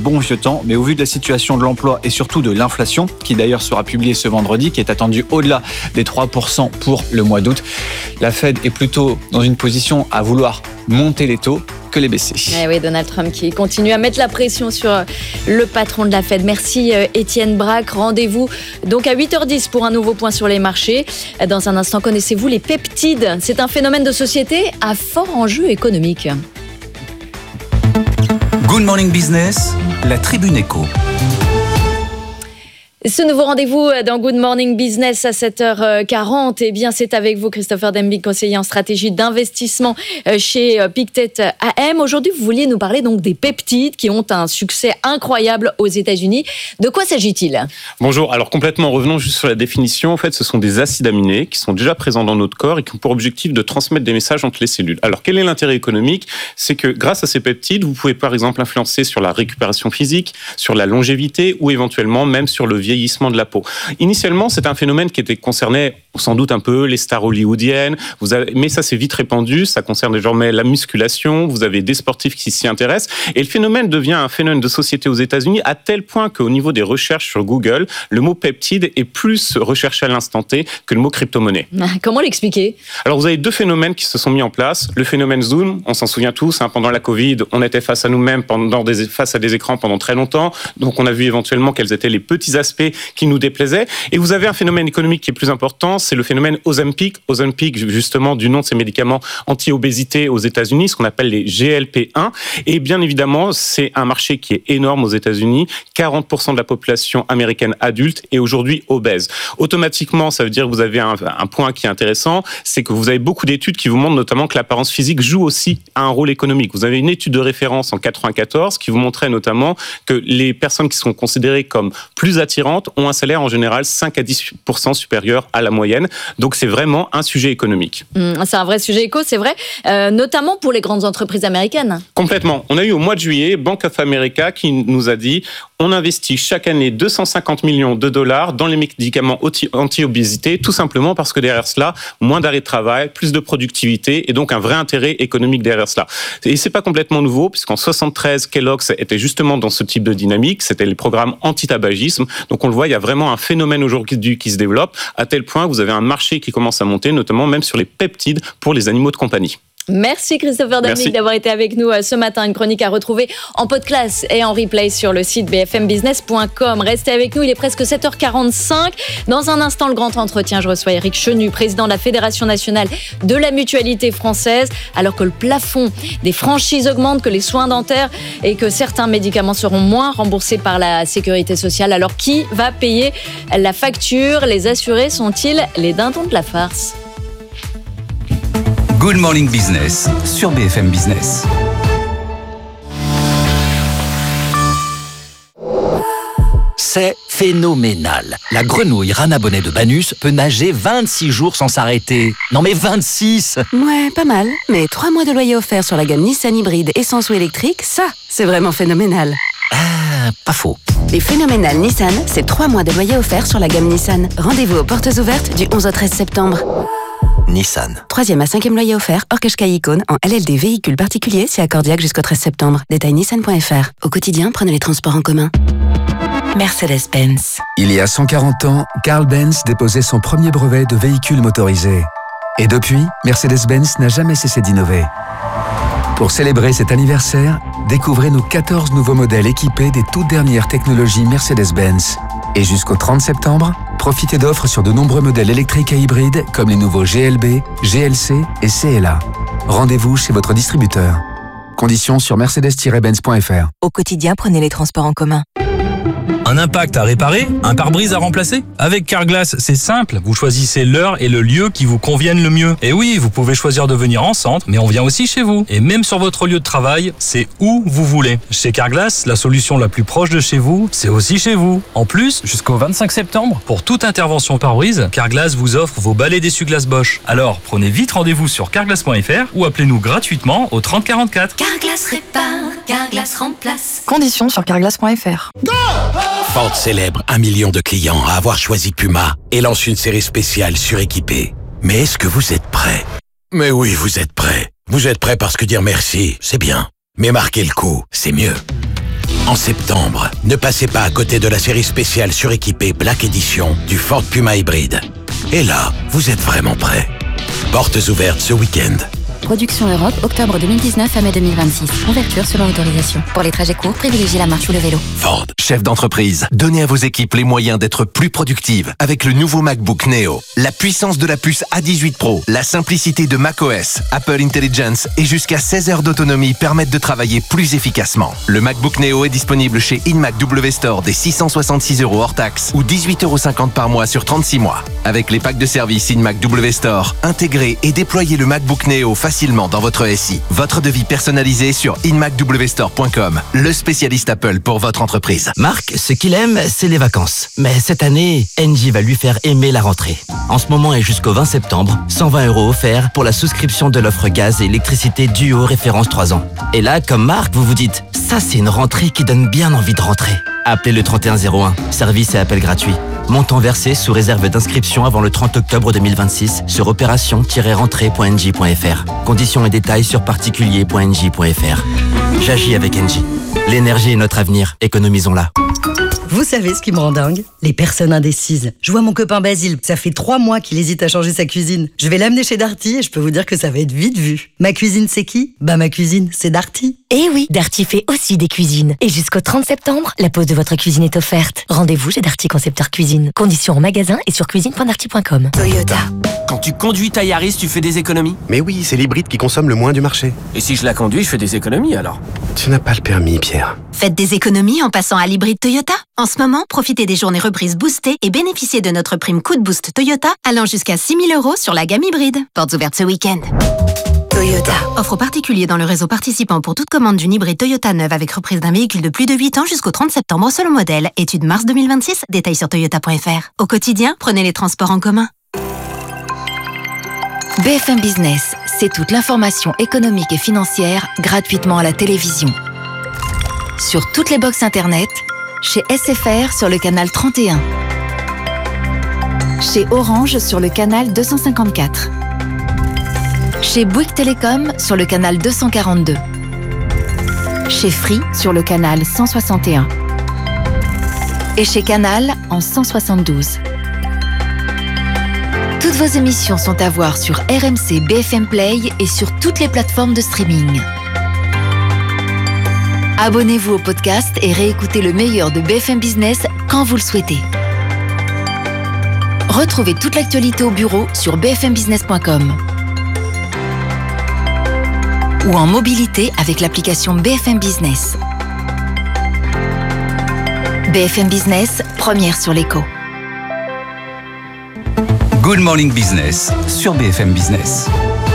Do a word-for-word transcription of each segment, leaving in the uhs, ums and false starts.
bon vieux temps, mais au vu de la situation de l'emploi et surtout de l'inflation, qui d'ailleurs sera publiée ce vendredi, qui est attendue au-delà des trois pour cent pour le mois d'août, la Fed est plutôt dans une position à vouloir monter les taux que les baisser. Eh oui, Donald Trump qui continue à mettre la pression sur le patron de la Fed. Merci Étienne Braque. Rendez-vous donc à huit heures dix pour un nouveau point sur les marchés. Dans un instant, connaissez-vous les peptides ? C'est un phénomène de société à fort enjeu économique. Good Morning Business, la Tribune Éco. Ce nouveau rendez-vous dans Good Morning Business à sept heures quarante, eh bien, c'est avec vous, Christopher Demby, conseiller en stratégie d'investissement chez Pictet A M. Aujourd'hui, vous vouliez nous parler donc des peptides qui ont un succès incroyable aux États-Unis. De quoi s'agit-il ? Bonjour. Alors, complètement, revenons juste sur la définition. En fait, ce sont des acides aminés qui sont déjà présents dans notre corps et qui ont pour objectif de transmettre des messages entre les cellules. Alors, quel est l'intérêt économique ? C'est que grâce à ces peptides, vous pouvez par exemple influencer sur la récupération physique, sur la longévité ou éventuellement même sur le vieillissement de la peau. Initialement, c'est un phénomène qui était concerné sans doute un peu les stars hollywoodiennes, vous avez, mais ça s'est vite répandu, ça concerne désormais la musculation, vous avez des sportifs qui s'y intéressent, et le phénomène devient un phénomène de société aux États-Unis à tel point qu'au niveau des recherches sur Google, le mot peptide est plus recherché à l'instant T que le mot crypto-monnaie. Comment l'expliquer ? Alors vous avez deux phénomènes qui se sont mis en place. Le phénomène Zoom, on s'en souvient tous, hein, pendant la Covid, on était face à nous-mêmes, pendant des, face à des écrans pendant très longtemps, donc on a vu éventuellement quels étaient les petits aspects qui nous déplaisaient. Et vous avez un phénomène économique qui est plus important, c'est le phénomène Ozempic. Ozempic, justement, du nom de ces médicaments anti-obésité aux États-Unis, ce qu'on appelle les G L P un. Et bien évidemment, c'est un marché qui est énorme aux États-Unis. quarante pour cent de la population américaine adulte est aujourd'hui obèse. Automatiquement, ça veut dire que vous avez un, un point qui est intéressant, c'est que vous avez beaucoup d'études qui vous montrent notamment que l'apparence physique joue aussi un rôle économique. Vous avez une étude de référence en quatre-vingt-quatorze qui vous montrait notamment que les personnes qui sont considérées comme plus attirantes ont un salaire en général cinq à dix pour cent supérieur à la moyenne. Donc c'est vraiment un sujet économique. Mmh, c'est un vrai sujet éco, c'est vrai, euh, notamment pour les grandes entreprises américaines. Complètement. On a eu au mois de juillet Bank of America qui nous a dit on investit chaque année deux cent cinquante millions de dollars dans les médicaments anti-obésité, tout simplement parce que derrière cela, moins d'arrêt de travail, plus de productivité et donc un vrai intérêt économique derrière cela. Et c'est pas complètement nouveau puisqu'en soixante-treize, Kellogg's était justement dans ce type de dynamique, c'était les programmes anti-tabagisme. Donc on le voit, il y a vraiment un phénomène aujourd'hui qui se développe à tel point que vous avez un marché qui commence à monter, notamment même sur les peptides pour les animaux de compagnie. Merci Christopher Demby d'avoir été avec nous ce matin. Une chronique à retrouver en podcast et en replay sur le site b f m business point com. Restez avec nous, il est presque sept heures quarante-cinq. Dans un instant, le grand entretien, je reçois Éric Chenu, président de la Fédération nationale de la mutualité française. Alors que le plafond des franchises augmente, que les soins dentaires et que certains médicaments seront moins remboursés par la sécurité sociale. Alors qui va payer la facture ? Les assurés sont-ils les dindons de la farce ? Good Morning Business sur B F M Business. C'est phénoménal. La grenouille Rana Bonnet de Banus peut nager vingt-six jours sans s'arrêter. Non mais vingt-six ! Ouais, pas mal. Mais trois mois de loyer offert sur la gamme Nissan hybride essence ou électrique, ça, c'est vraiment phénoménal. Ah, pas faux. Les phénoménales Nissan, c'est trois mois de loyer offert sur la gamme Nissan. Rendez-vous aux portes ouvertes du onze au treize septembre. Nissan. Troisième à cinquième loyer offert, hors Qashqai Icône, en L L D véhicule particulier, c'est accordiaque jusqu'au treize septembre. Détail nissan point f r. Au quotidien, prenez les transports en commun. Mercedes-Benz. Il y a cent quarante ans, Carl Benz déposait son premier brevet de véhicule motorisé. Et depuis, Mercedes-Benz n'a jamais cessé d'innover. Pour célébrer cet anniversaire, découvrez nos quatorze nouveaux modèles équipés des toutes dernières technologies Mercedes-Benz. Et jusqu'au trente septembre, profitez d'offres sur de nombreux modèles électriques et hybrides comme les nouveaux G L B, G L C et C L A. Rendez-vous chez votre distributeur. Conditions sur mercedes tiret benz point f r. Au quotidien, prenez les transports en commun. Un impact à réparer? Un pare-brise à remplacer? Avec Carglass, c'est simple. Vous choisissez l'heure et le lieu qui vous conviennent le mieux. Et oui, vous pouvez choisir de venir en centre, mais on vient aussi chez vous. Et même sur votre lieu de travail, c'est où vous voulez. Chez Carglass, la solution la plus proche de chez vous, c'est aussi chez vous. En plus, jusqu'au vingt-cinq septembre, pour toute intervention pare-brise, Carglass vous offre vos balais d'essuie-glace Bosch. Alors, prenez vite rendez-vous sur carglass point f r ou appelez-nous gratuitement au trente quarante-quatre. Carglass répare, Carglass remplace. Conditions sur carglass point f r. Go! Ford célèbre un million de clients à avoir choisi Puma et lance une série spéciale suréquipée. Mais est-ce que vous êtes prêts? Mais oui, vous êtes prêts. Vous êtes prêts parce que dire merci, c'est bien. Mais marquer le coup, c'est mieux. En septembre, ne passez pas à côté de la série spéciale suréquipée Black Edition du Ford Puma hybride. Et là, vous êtes vraiment prêts. Portes ouvertes ce week-end. Production Europe, octobre deux mille dix-neuf à mai deux mille vingt-six. Ouverture selon autorisation. Pour les trajets courts, privilégiez la marche ou le vélo. Ford. Chef d'entreprise, donnez à vos équipes les moyens d'être plus productives avec le nouveau MacBook Neo. La puissance de la puce A dix-huit Pro, la simplicité de macOS, Apple Intelligence et jusqu'à seize heures d'autonomie permettent de travailler plus efficacement. Le MacBook Neo est disponible chez InMac W Store dès six cent soixante-six euros hors taxe ou dix-huit euros cinquante par mois sur trente-six mois. Avec les packs de service InMac W Store, intégrez et déployez le MacBook Neo facilement dans votre S I. Votre devis personnalisé sur in mac w store point com, le spécialiste Apple pour votre entreprise. Marc, ce qu'il aime, c'est les vacances. Mais cette année, Engie va lui faire aimer la rentrée. En ce moment et jusqu'au vingt septembre, cent vingt euros offerts pour la souscription de l'offre gaz et électricité Duo référence trois ans. Et là, comme Marc, vous vous dites, ça c'est une rentrée qui donne bien envie de rentrer. Appelez le trente et un zéro un, service et appel gratuit. Montant versé sous réserve d'inscription avant le trente octobre deux mille vingt-six sur opération tiret rentrée point engie point f r. Conditions et détails sur particulier point engie point f r. J'agis avec Engie. L'énergie est notre avenir, économisons-la. Vous savez ce qui me rend dingue? Les personnes indécises. Je vois mon copain Basile, ça fait trois mois qu'il hésite à changer sa cuisine. Je vais l'amener chez Darty et je peux vous dire que ça va être vite vu. Ma cuisine, c'est qui? Bah ma cuisine, c'est Darty. Eh oui, Darty fait aussi des cuisines. Et jusqu'au trente septembre, la pose de votre cuisine est offerte. Rendez-vous chez Darty Concepteur Cuisine. Conditions en magasin et sur cuisine point darty point com. Toyota. Quand tu conduis ta Yaris, tu fais des économies? Mais oui, c'est l'hybride qui consomme le moins du marché. Et si je la conduis, je fais des économies alors? Tu n'as pas le permis, Pierre. Faites des économies en passant à l'hybride Toyota. En ce moment, profitez des journées reprises boostées et bénéficiez de notre prime Coup de Boost Toyota allant jusqu'à six mille euros sur la gamme hybride. Portes ouvertes ce week-end. Toyota. Offre aux particuliers dans le réseau participant pour toute commande d'une hybride Toyota neuve avec reprise d'un véhicule de plus de huit ans jusqu'au trente septembre selon modèle. Étude mars deux mille vingt-six. Détails sur toyota point f r. Au quotidien, prenez les transports en commun. B F M Business, c'est toute l'information économique et financière gratuitement à la télévision. Sur toutes les box internet, chez S F R sur le canal trente et un, chez Orange sur le canal deux cent cinquante-quatre, chez Bouygues Télécom sur le canal deux cent quarante-deux, chez Free sur le canal cent soixante et un et chez Canal en cent soixante-douze. Toutes vos émissions sont à voir sur R M C B F M Play et sur toutes les plateformes de streaming. Abonnez-vous au podcast et réécoutez le meilleur de B F M Business quand vous le souhaitez. Retrouvez toute l'actualité au bureau sur b f m business point com ou en mobilité avec l'application B F M Business. B F M Business, première sur l'écho. Good Morning Business sur B F M Business.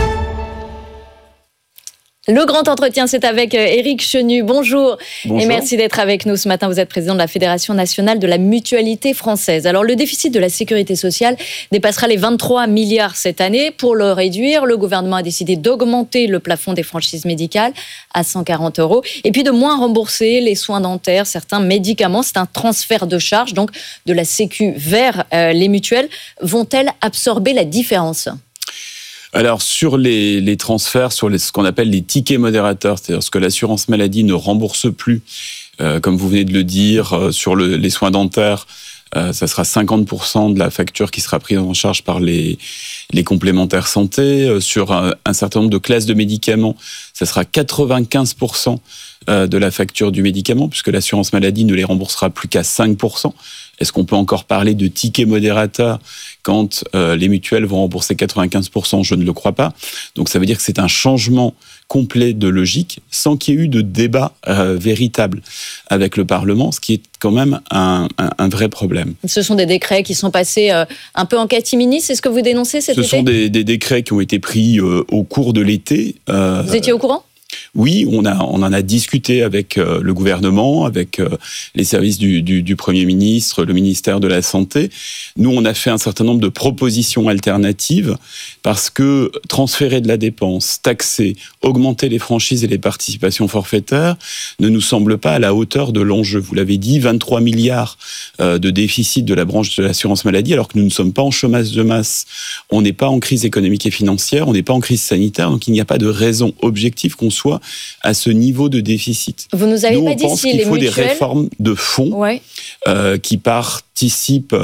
Le grand entretien, c'est avec Éric Chenu. Bonjour. Bonjour. Et merci d'être avec nous ce matin. Vous êtes président de la Fédération nationale de la mutualité française. Alors, le déficit de la sécurité sociale dépassera les vingt-trois milliards cette année. Pour le réduire, le gouvernement a décidé d'augmenter le plafond des franchises médicales à cent quarante euros et puis de moins rembourser les soins dentaires, certains médicaments. C'est un transfert de charges, donc de la Sécu vers euh, les mutuelles. Vont-elles absorber la différence ? Alors, sur les, les transferts, sur les, ce qu'on appelle les tickets modérateurs, c'est-à-dire ce que l'assurance maladie ne rembourse plus, euh, comme vous venez de le dire, euh, sur le, les soins dentaires, euh, ça sera cinquante pour cent de la facture qui sera prise en charge par les, les complémentaires santé. Euh, sur un, un certain nombre de classes de médicaments, ça sera quatre-vingt-quinze pour cent de la facture du médicament, puisque l'assurance maladie ne les remboursera plus qu'à cinq pour cent. Est-ce qu'on peut encore parler de tickets modérateurs quand euh, les mutuelles vont rembourser quatre-vingt-quinze pour cent? Je ne le crois pas. Donc ça veut dire que c'est un changement complet de logique sans qu'il y ait eu de débat euh, véritable avec le Parlement, ce qui est quand même un, un, un vrai problème. Ce sont des décrets qui sont passés euh, un peu en catimini, c'est ce que vous dénoncez cet ce été? Ce sont des, des décrets qui ont été pris euh, au cours de l'été. Euh, vous étiez au courant? Oui, on, a, on en a discuté avec euh, le gouvernement, avec euh, les services du, du, du Premier ministre, le ministère de la Santé. Nous, on a fait un certain nombre de propositions alternatives parce que transférer de la dépense, taxer, augmenter les franchises et les participations forfaitaires ne nous semble pas à la hauteur de l'enjeu. Vous l'avez dit, vingt-trois milliards euh, de déficit de la branche de l'assurance maladie, alors que nous ne sommes pas en chômage de masse, on n'est pas en crise économique et financière, on n'est pas en crise sanitaire, donc il n'y a pas de raison objective qu'on soit à ce niveau de déficit. Vous nous avez nous, pas on dit pense si qu'il les faut mutuelles... des réformes de fond ouais. euh, qui participent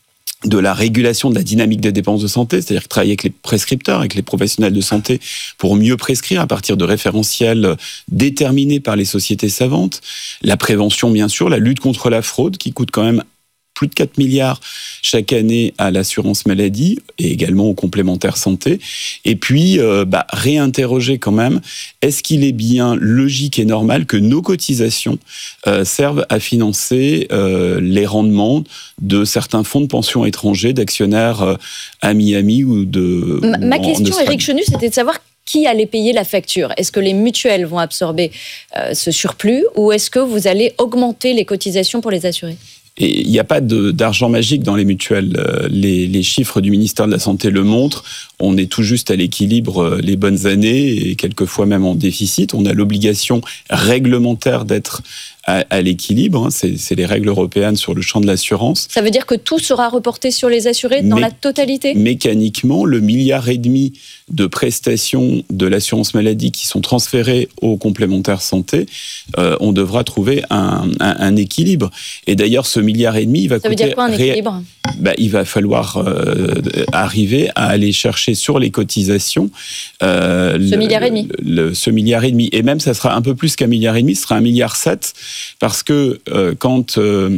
de la régulation de la dynamique des dépenses de santé, c'est-à-dire travailler avec les prescripteurs, avec les professionnels de santé pour mieux prescrire à partir de référentiels déterminés par les sociétés savantes. La prévention, bien sûr, la lutte contre la fraude qui coûte quand même plus de quatre milliards chaque année à l'assurance maladie et également aux complémentaires santé. Et puis, euh, bah, réinterroger quand même, est-ce qu'il est bien logique et normal que nos cotisations euh, servent à financer euh, les rendements de certains fonds de pension étrangers, d'actionnaires euh, à Miami ou de... Ma, ma en, question, en Éric Chenu, c'était de savoir qui allait payer la facture. Est-ce que les mutuelles vont absorber euh, ce surplus ou est-ce que vous allez augmenter les cotisations pour les assurés ? Et il n'y a pas de, d'argent magique dans les mutuelles. Les, les chiffres du ministère de la Santé le montrent. On est tout juste à l'équilibre les bonnes années et quelquefois même en déficit. On a l'obligation réglementaire d'être à, à l'équilibre. C'est, c'est les règles européennes sur le champ de l'assurance. Ça veut dire que tout sera reporté sur les assurés dans Mé- la totalité ? Mécaniquement, le milliard et demi de prestations de l'assurance maladie qui sont transférées aux complémentaires santé, euh, on devra trouver un, un, un équilibre. Et d'ailleurs, ce milliard et demi, il va Ça coûter... veut dire quoi un ré... équilibre ? bah, Il va falloir euh, arriver à aller chercher sur les cotisations euh, ce le, milliard et demi. Le, le, ce milliard et demi. Et même, ça sera un peu plus qu'un milliard et demi, ce sera un milliard sept, parce que euh, quand euh,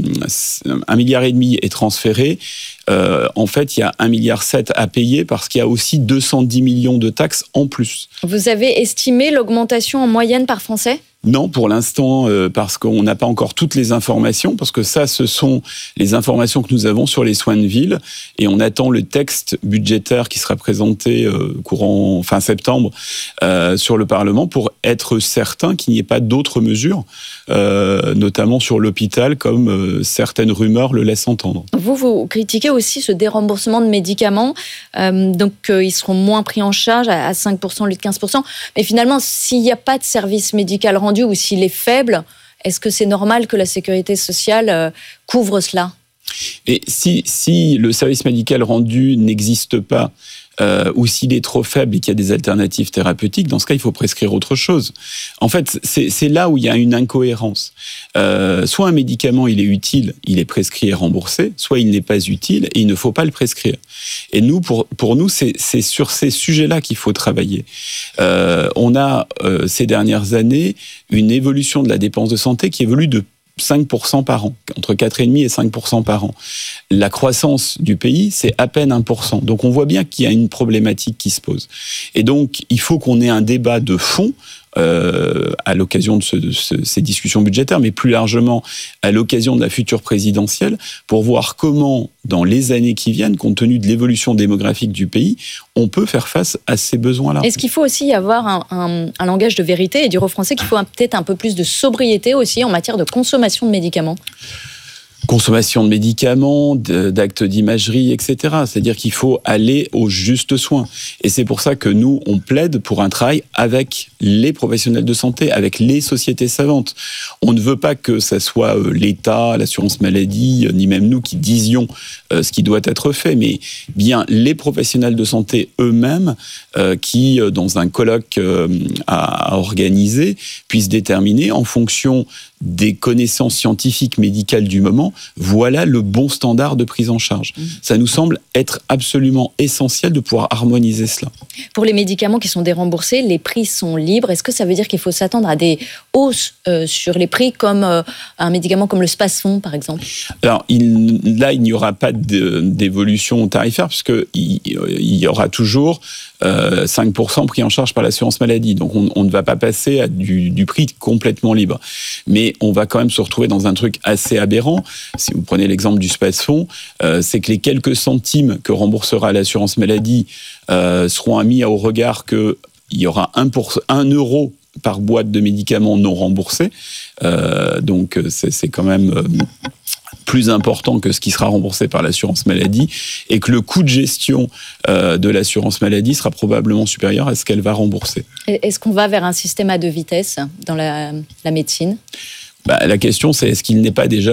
un milliard et demi est transféré, Euh, en fait, il y a un milliard sept à payer parce qu'il y a aussi deux cent dix millions de taxes en plus. Vous avez estimé l'augmentation en moyenne par Français ? Non, pour l'instant, euh, parce qu'on n'a pas encore toutes les informations, parce que ça, ce sont les informations que nous avons sur les soins de ville, et on attend le texte budgétaire qui sera présenté euh, courant fin septembre euh, sur le Parlement pour être certain qu'il n'y ait pas d'autres mesures, euh, notamment sur l'hôpital, comme euh, certaines rumeurs le laissent entendre. Vous, vous critiquez aussi ce déremboursement de médicaments, euh, donc euh, ils seront moins pris en charge à, à cinq pour cent au lieu de quinze pour cent, mais finalement, s'il n'y a pas de service médical rendu ou s'il est faible, est-ce que c'est normal que la sécurité sociale euh, couvre cela ? Et si, si le service médical rendu n'existe pas, euh, ou s'il est trop faible et qu'il y a des alternatives thérapeutiques, dans ce cas, il faut prescrire autre chose. En fait, c'est, c'est là où il y a une incohérence. Euh, soit un médicament, il est utile, il est prescrit et remboursé, soit il n'est pas utile et il ne faut pas le prescrire. Et nous, pour, pour nous, c'est, c'est sur ces sujets-là qu'il faut travailler. Euh, on a, euh, ces dernières années, une évolution de la dépense de santé qui évolue de cinq pour cent par an, entre quatre virgule cinq et cinq pour cent par an. La croissance du pays, c'est à peine un pour cent. Donc on voit bien qu'il y a une problématique qui se pose. Et donc, il faut qu'on ait un débat de fond Euh, à l'occasion de, ce, de ce, ces discussions budgétaires, mais plus largement à l'occasion de la future présidentielle, pour voir comment, dans les années qui viennent, compte tenu de l'évolution démographique du pays, on peut faire face à ces besoins-là. Est-ce qu'il faut aussi y avoir un, un, un langage de vérité et dire aux Français qu'il faut un, peut-être un peu plus de sobriété aussi en matière de consommation de médicaments ? Consommation de médicaments, d'actes d'imagerie, et cetera. C'est-à-dire qu'il faut aller au juste soin. Et c'est pour ça que nous, on plaide pour un travail avec les professionnels de santé, avec les sociétés savantes. On ne veut pas que ça soit l'État, l'assurance maladie, ni même nous qui disions ce qui doit être fait, mais bien les professionnels de santé eux-mêmes qui, dans un colloque à organiser, puissent déterminer en fonction des connaissances scientifiques médicales du moment, voilà le bon standard de prise en charge. Mmh. Ça nous semble être absolument essentiel de pouvoir harmoniser cela. Pour les médicaments qui sont déremboursés, les prix sont libres. Est-ce que ça veut dire qu'il faut s'attendre à des hausses euh, sur les prix comme euh, un médicament comme le Spasfon, par exemple ? Alors il, là, il n'y aura pas de, d'évolution tarifaire puisqu'il il y aura toujours euh, cinq pour cent pris en charge par l'assurance maladie. Donc on, on ne va pas passer à du, du prix complètement libre. Mais on va quand même se retrouver dans un truc assez aberrant. Si vous prenez l'exemple du Spasfon, euh, c'est que les quelques centimes que remboursera l'assurance maladie euh, seront mis au regard qu'il y aura un, pour, un euro par boîte de médicaments non remboursés. Euh, donc c'est, c'est quand même euh, plus important que ce qui sera remboursé par l'assurance maladie et que le coût de gestion euh, de l'assurance maladie sera probablement supérieur à ce qu'elle va rembourser. Est-ce qu'on va vers un système à deux vitesses dans la, la médecine ? Bah, la question, c'est est-ce qu'il n'est pas déjà là ?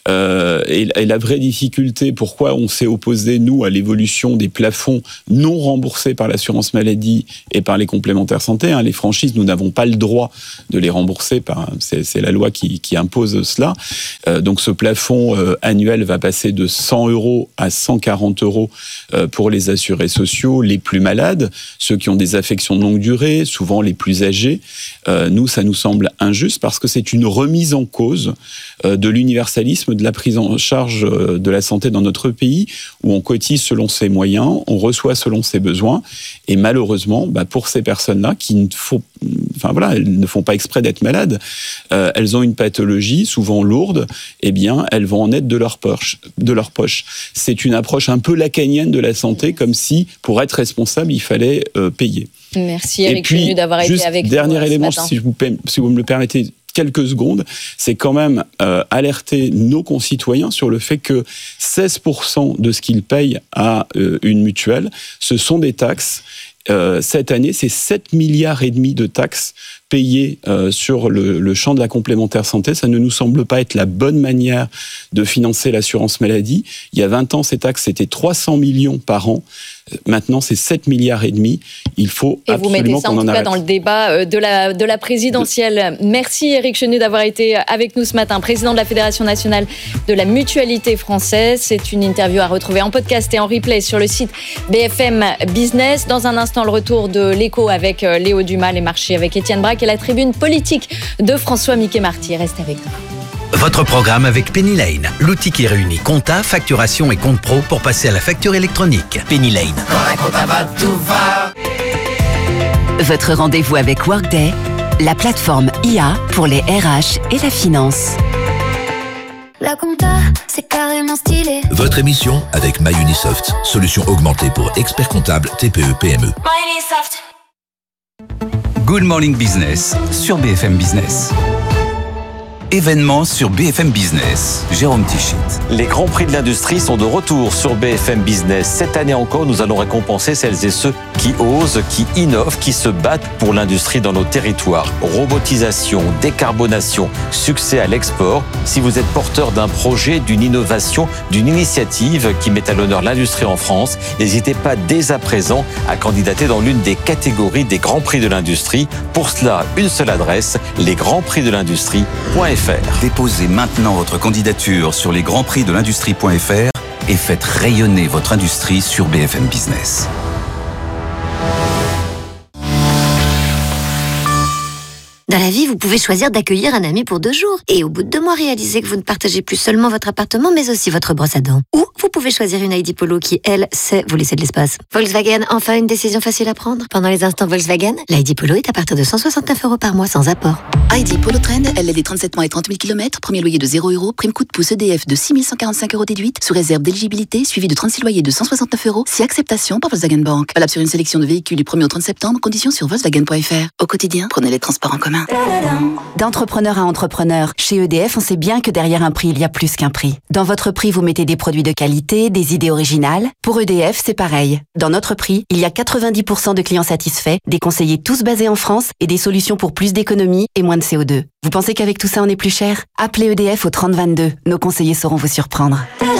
Euh, et, et la vraie difficulté, pourquoi on s'est opposé, nous, à l'évolution des plafonds non remboursés par l'assurance maladie et par les complémentaires santé. Hein. Les franchises, nous n'avons pas le droit de les rembourser. Par, c'est, c'est la loi qui, qui impose cela. Euh, donc ce plafond euh, annuel va passer de cent euros à cent quarante euros euh, pour les assurés sociaux les plus malades, ceux qui ont des affections de longue durée, souvent les plus âgés. Euh, nous, ça nous semble injuste parce que c'est une remise en cause euh, de l'universalisme de la prise en charge euh, de la santé dans notre pays, où on cotise selon ses moyens, on reçoit selon ses besoins, et malheureusement, bah, pour ces personnes-là qui ne font, enfin voilà, elles ne font pas exprès d'être malades, euh, elles ont une pathologie souvent lourde, eh bien, elles vont en être de leur poche, de leur poche. C'est une approche un peu lacanienne de la santé, comme si pour être responsable, il fallait euh, payer. Merci Eric Chenu d'avoir été avec nous. Dernier élément, si vous, si vous me le permettez, quelques secondes, c'est quand même euh, alerter nos concitoyens sur le fait que seize pour cent de ce qu'ils payent à euh, une mutuelle, ce sont des taxes. Euh, cette année, c'est sept milliards et demi de taxes payées euh, sur le, le champ de la complémentaire santé. Ça ne nous semble pas être la bonne manière de financer l'assurance maladie. Il y a vingt ans, ces taxes, c'était trois cents millions par an. Maintenant, c'est sept milliards et demi. Il faut et absolument qu'on en arrête. Et vous mettez ça, en tout cas, dans le débat de la, de la présidentielle. Merci, Eric Chenu, d'avoir été avec nous ce matin, président de la Fédération nationale de la mutualité française. C'est une interview à retrouver en podcast et en replay sur le site B F M Business. Dans un instant, le retour de l'écho avec Léo Dumas, les marchés avec Étienne Braque et la tribune politique de François Mickey-Marty. Restez avec nous. Votre programme avec Penny Lane, l'outil qui réunit compta, facturation et compte pro pour passer à la facture électronique. Penny Lane. Votre rendez-vous avec Workday, la plateforme I A pour les R H et la finance. La compta, c'est carrément stylé. Votre émission avec MyUnisoft, solution augmentée pour experts comptables T P E P M E. MyUnisoft. Good Morning Business sur B F M Business. Événements sur B F M Business. Jérôme Tichit. Les grands prix de l'industrie sont de retour sur B F M Business. Cette année encore, nous allons récompenser celles et ceux qui osent, qui innovent, qui se battent pour l'industrie dans nos territoires. Robotisation, décarbonation, succès à l'export. Si vous êtes porteur d'un projet, d'une innovation, d'une initiative qui met à l'honneur l'industrie en France, n'hésitez pas dès à présent à candidater dans l'une des catégories des grands prix de l'industrie. Pour cela, une seule adresse, les grands prix de l'industrie point F R. Déposez maintenant votre candidature sur les grands prix de l'industrie point F R et faites rayonner votre industrie sur B F M Business. Dans la vie, vous pouvez choisir d'accueillir un ami pour deux jours et au bout de deux mois réaliser que vous ne partagez plus seulement votre appartement mais aussi votre brosse à dents. Ou vous pouvez choisir une I D Polo qui, elle, sait vous laisser de l'espace. Volkswagen, enfin une décision facile à prendre. Pendant les instants Volkswagen, l'I D Polo est à partir de cent soixante-neuf euros par mois sans apport. I D Polo Trend, L L D trente-sept mois et trente mille kilomètres, premier loyer de zéro euros, prime coup de pouce E D F de six mille cent quarante-cinq euros déduite, sous réserve d'éligibilité, suivi de trente-six loyers de cent soixante-neuf euros, si acceptation par Volkswagen Bank. Valable sur une sélection de véhicules du premier au trente septembre, conditions sur Volkswagen point F R. Au quotidien, prenez les transports en commun. D'entrepreneur à entrepreneur, chez E D F, on sait bien que derrière un prix, il y a plus qu'un prix. Dans votre prix, vous mettez des produits de qualité, des idées originales. Pour E D F, c'est pareil. Dans notre prix, il y a quatre-vingt-dix pour cent de clients satisfaits, des conseillers tous basés en France et des solutions pour plus d'économie et moins de C O deux. Vous pensez qu'avec tout ça, on est plus cher ? Appelez E D F au trente vingt-deux. Nos conseillers sauront vous surprendre.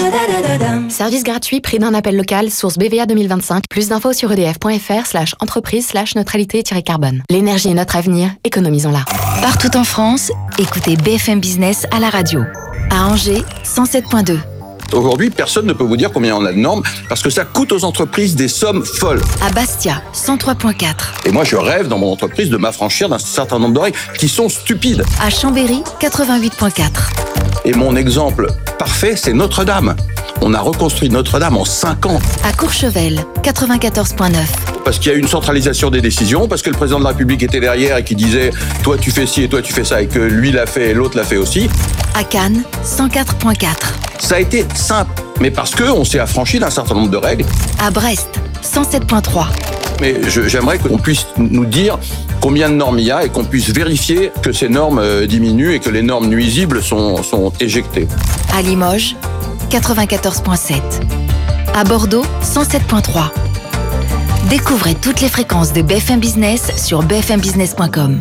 Service gratuit, prix d'un appel local, source B V A deux mille vingt-cinq. Plus d'infos sur edf.fr slash entreprise slash neutralité-carbone. L'énergie est notre avenir, économisons-la. Partout en France, écoutez B F M Business à la radio. À Angers, cent sept virgule deux. Aujourd'hui, personne ne peut vous dire combien on a de normes parce que ça coûte aux entreprises des sommes folles. À Bastia, cent trois virgule quatre. Et moi, je rêve dans mon entreprise de m'affranchir d'un certain nombre de règles qui sont stupides. À Chambéry, quatre-vingt-huit virgule quatre. Et mon exemple parfait, c'est Notre-Dame. On a reconstruit Notre-Dame en cinq ans. À Courchevel, quatre-vingt-quatorze virgule neuf. Parce qu'il y a eu une centralisation des décisions, parce que le président de la République était derrière et qui disait « toi tu fais ci et toi tu fais ça » et que lui l'a fait et l'autre l'a fait aussi. À Cannes, cent quatre virgule quatre. Ça a été simple, mais parce qu'on s'est affranchi d'un certain nombre de règles. À Brest, cent sept virgule trois. Mais je, j'aimerais qu'on puisse nous dire combien de normes il y a et qu'on puisse vérifier que ces normes euh, diminuent et que les normes nuisibles sont, sont éjectées. À Limoges, quatre-vingt-quatorze virgule sept. À Bordeaux, cent sept virgule trois. Découvrez toutes les fréquences de B F M Business sur b f m business point com.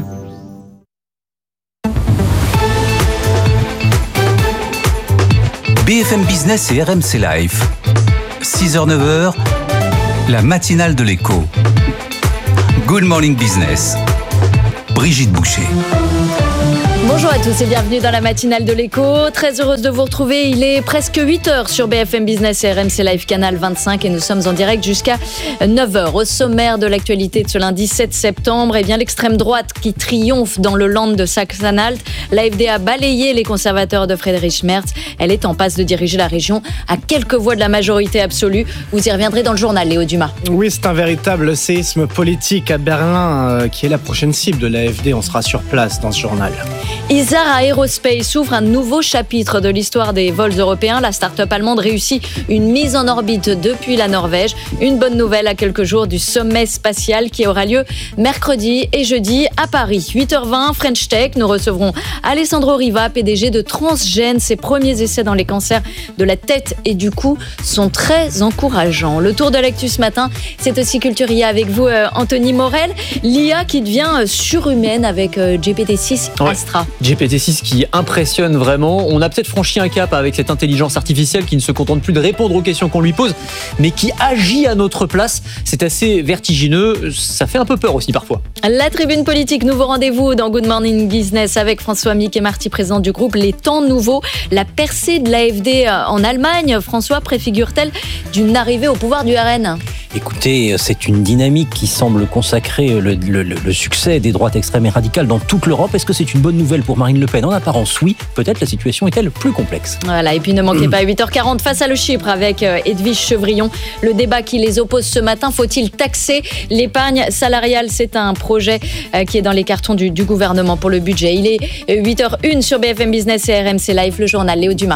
B F M Business et R M C Live. six heures neuf heures, la matinale de l'écho. Good Morning Business. Brigitte Boucher. Bonjour à tous et bienvenue dans la matinale de l'écho. Très heureuse de vous retrouver. Il est presque huit heures sur B F M Business et R M C Live Canal vingt-cinq et nous sommes en direct jusqu'à neuf heures. Au sommaire de l'actualité de ce lundi sept septembre, eh bien l'extrême droite qui triomphe dans le land de Sachsen-Anhalt. L'A F D a balayé les conservateurs de Friedrich Merz. Elle est en passe de diriger la région à quelques voix de la majorité absolue. Vous y reviendrez dans le journal, Léo Dumas. Oui, c'est un véritable séisme politique à Berlin euh, qui est la prochaine cible de l'A F D. On sera sur place dans ce journal. Isar Aerospace ouvre un nouveau chapitre de l'histoire des vols européens. La start-up allemande réussit une mise en orbite depuis la Norvège. Une bonne nouvelle à quelques jours du sommet spatial qui aura lieu mercredi et jeudi à Paris. huit heures vingt, French Tech. Nous recevrons Alessandro Riva, P D G de Transgène. Ses premiers essais dans les cancers de la tête et du cou sont très encourageants. Le tour de l'actu ce matin, c'est aussi Culture I A avec vous, Anthony Morel. L'I A qui devient surhumaine avec G P T six Astra. Ouais. G P T six qui impressionne vraiment. On a peut-être franchi un cap avec cette intelligence artificielle qui ne se contente plus de répondre aux questions qu'on lui pose, mais qui agit à notre place. C'est assez vertigineux. Ça fait un peu peur aussi parfois. La tribune politique, nouveau rendez-vous dans Good Morning Business avec François Mick et Marty, président du groupe Les Temps Nouveaux. La percée de l'A F D en Allemagne, François, préfigure-t-elle d'une arrivée au pouvoir du R N ? Écoutez, c'est une dynamique qui semble consacrer le, le, le succès des droites extrêmes et radicales dans toute l'Europe. Est-ce que c'est une bonne nouvelle pour Marine Le Pen ? En apparence, oui. Peut-être la situation est-elle plus complexe. Voilà, et puis ne manquez pas à huit heures quarante face à le Chypre avec Edwige Chevrillon. Le débat qui les oppose ce matin, faut-il taxer l'épargne salariale ? C'est un projet qui est dans les cartons du, du gouvernement pour le budget. Il est huit heures une sur B F M Business et R M C Live, le journal Léo Dumas.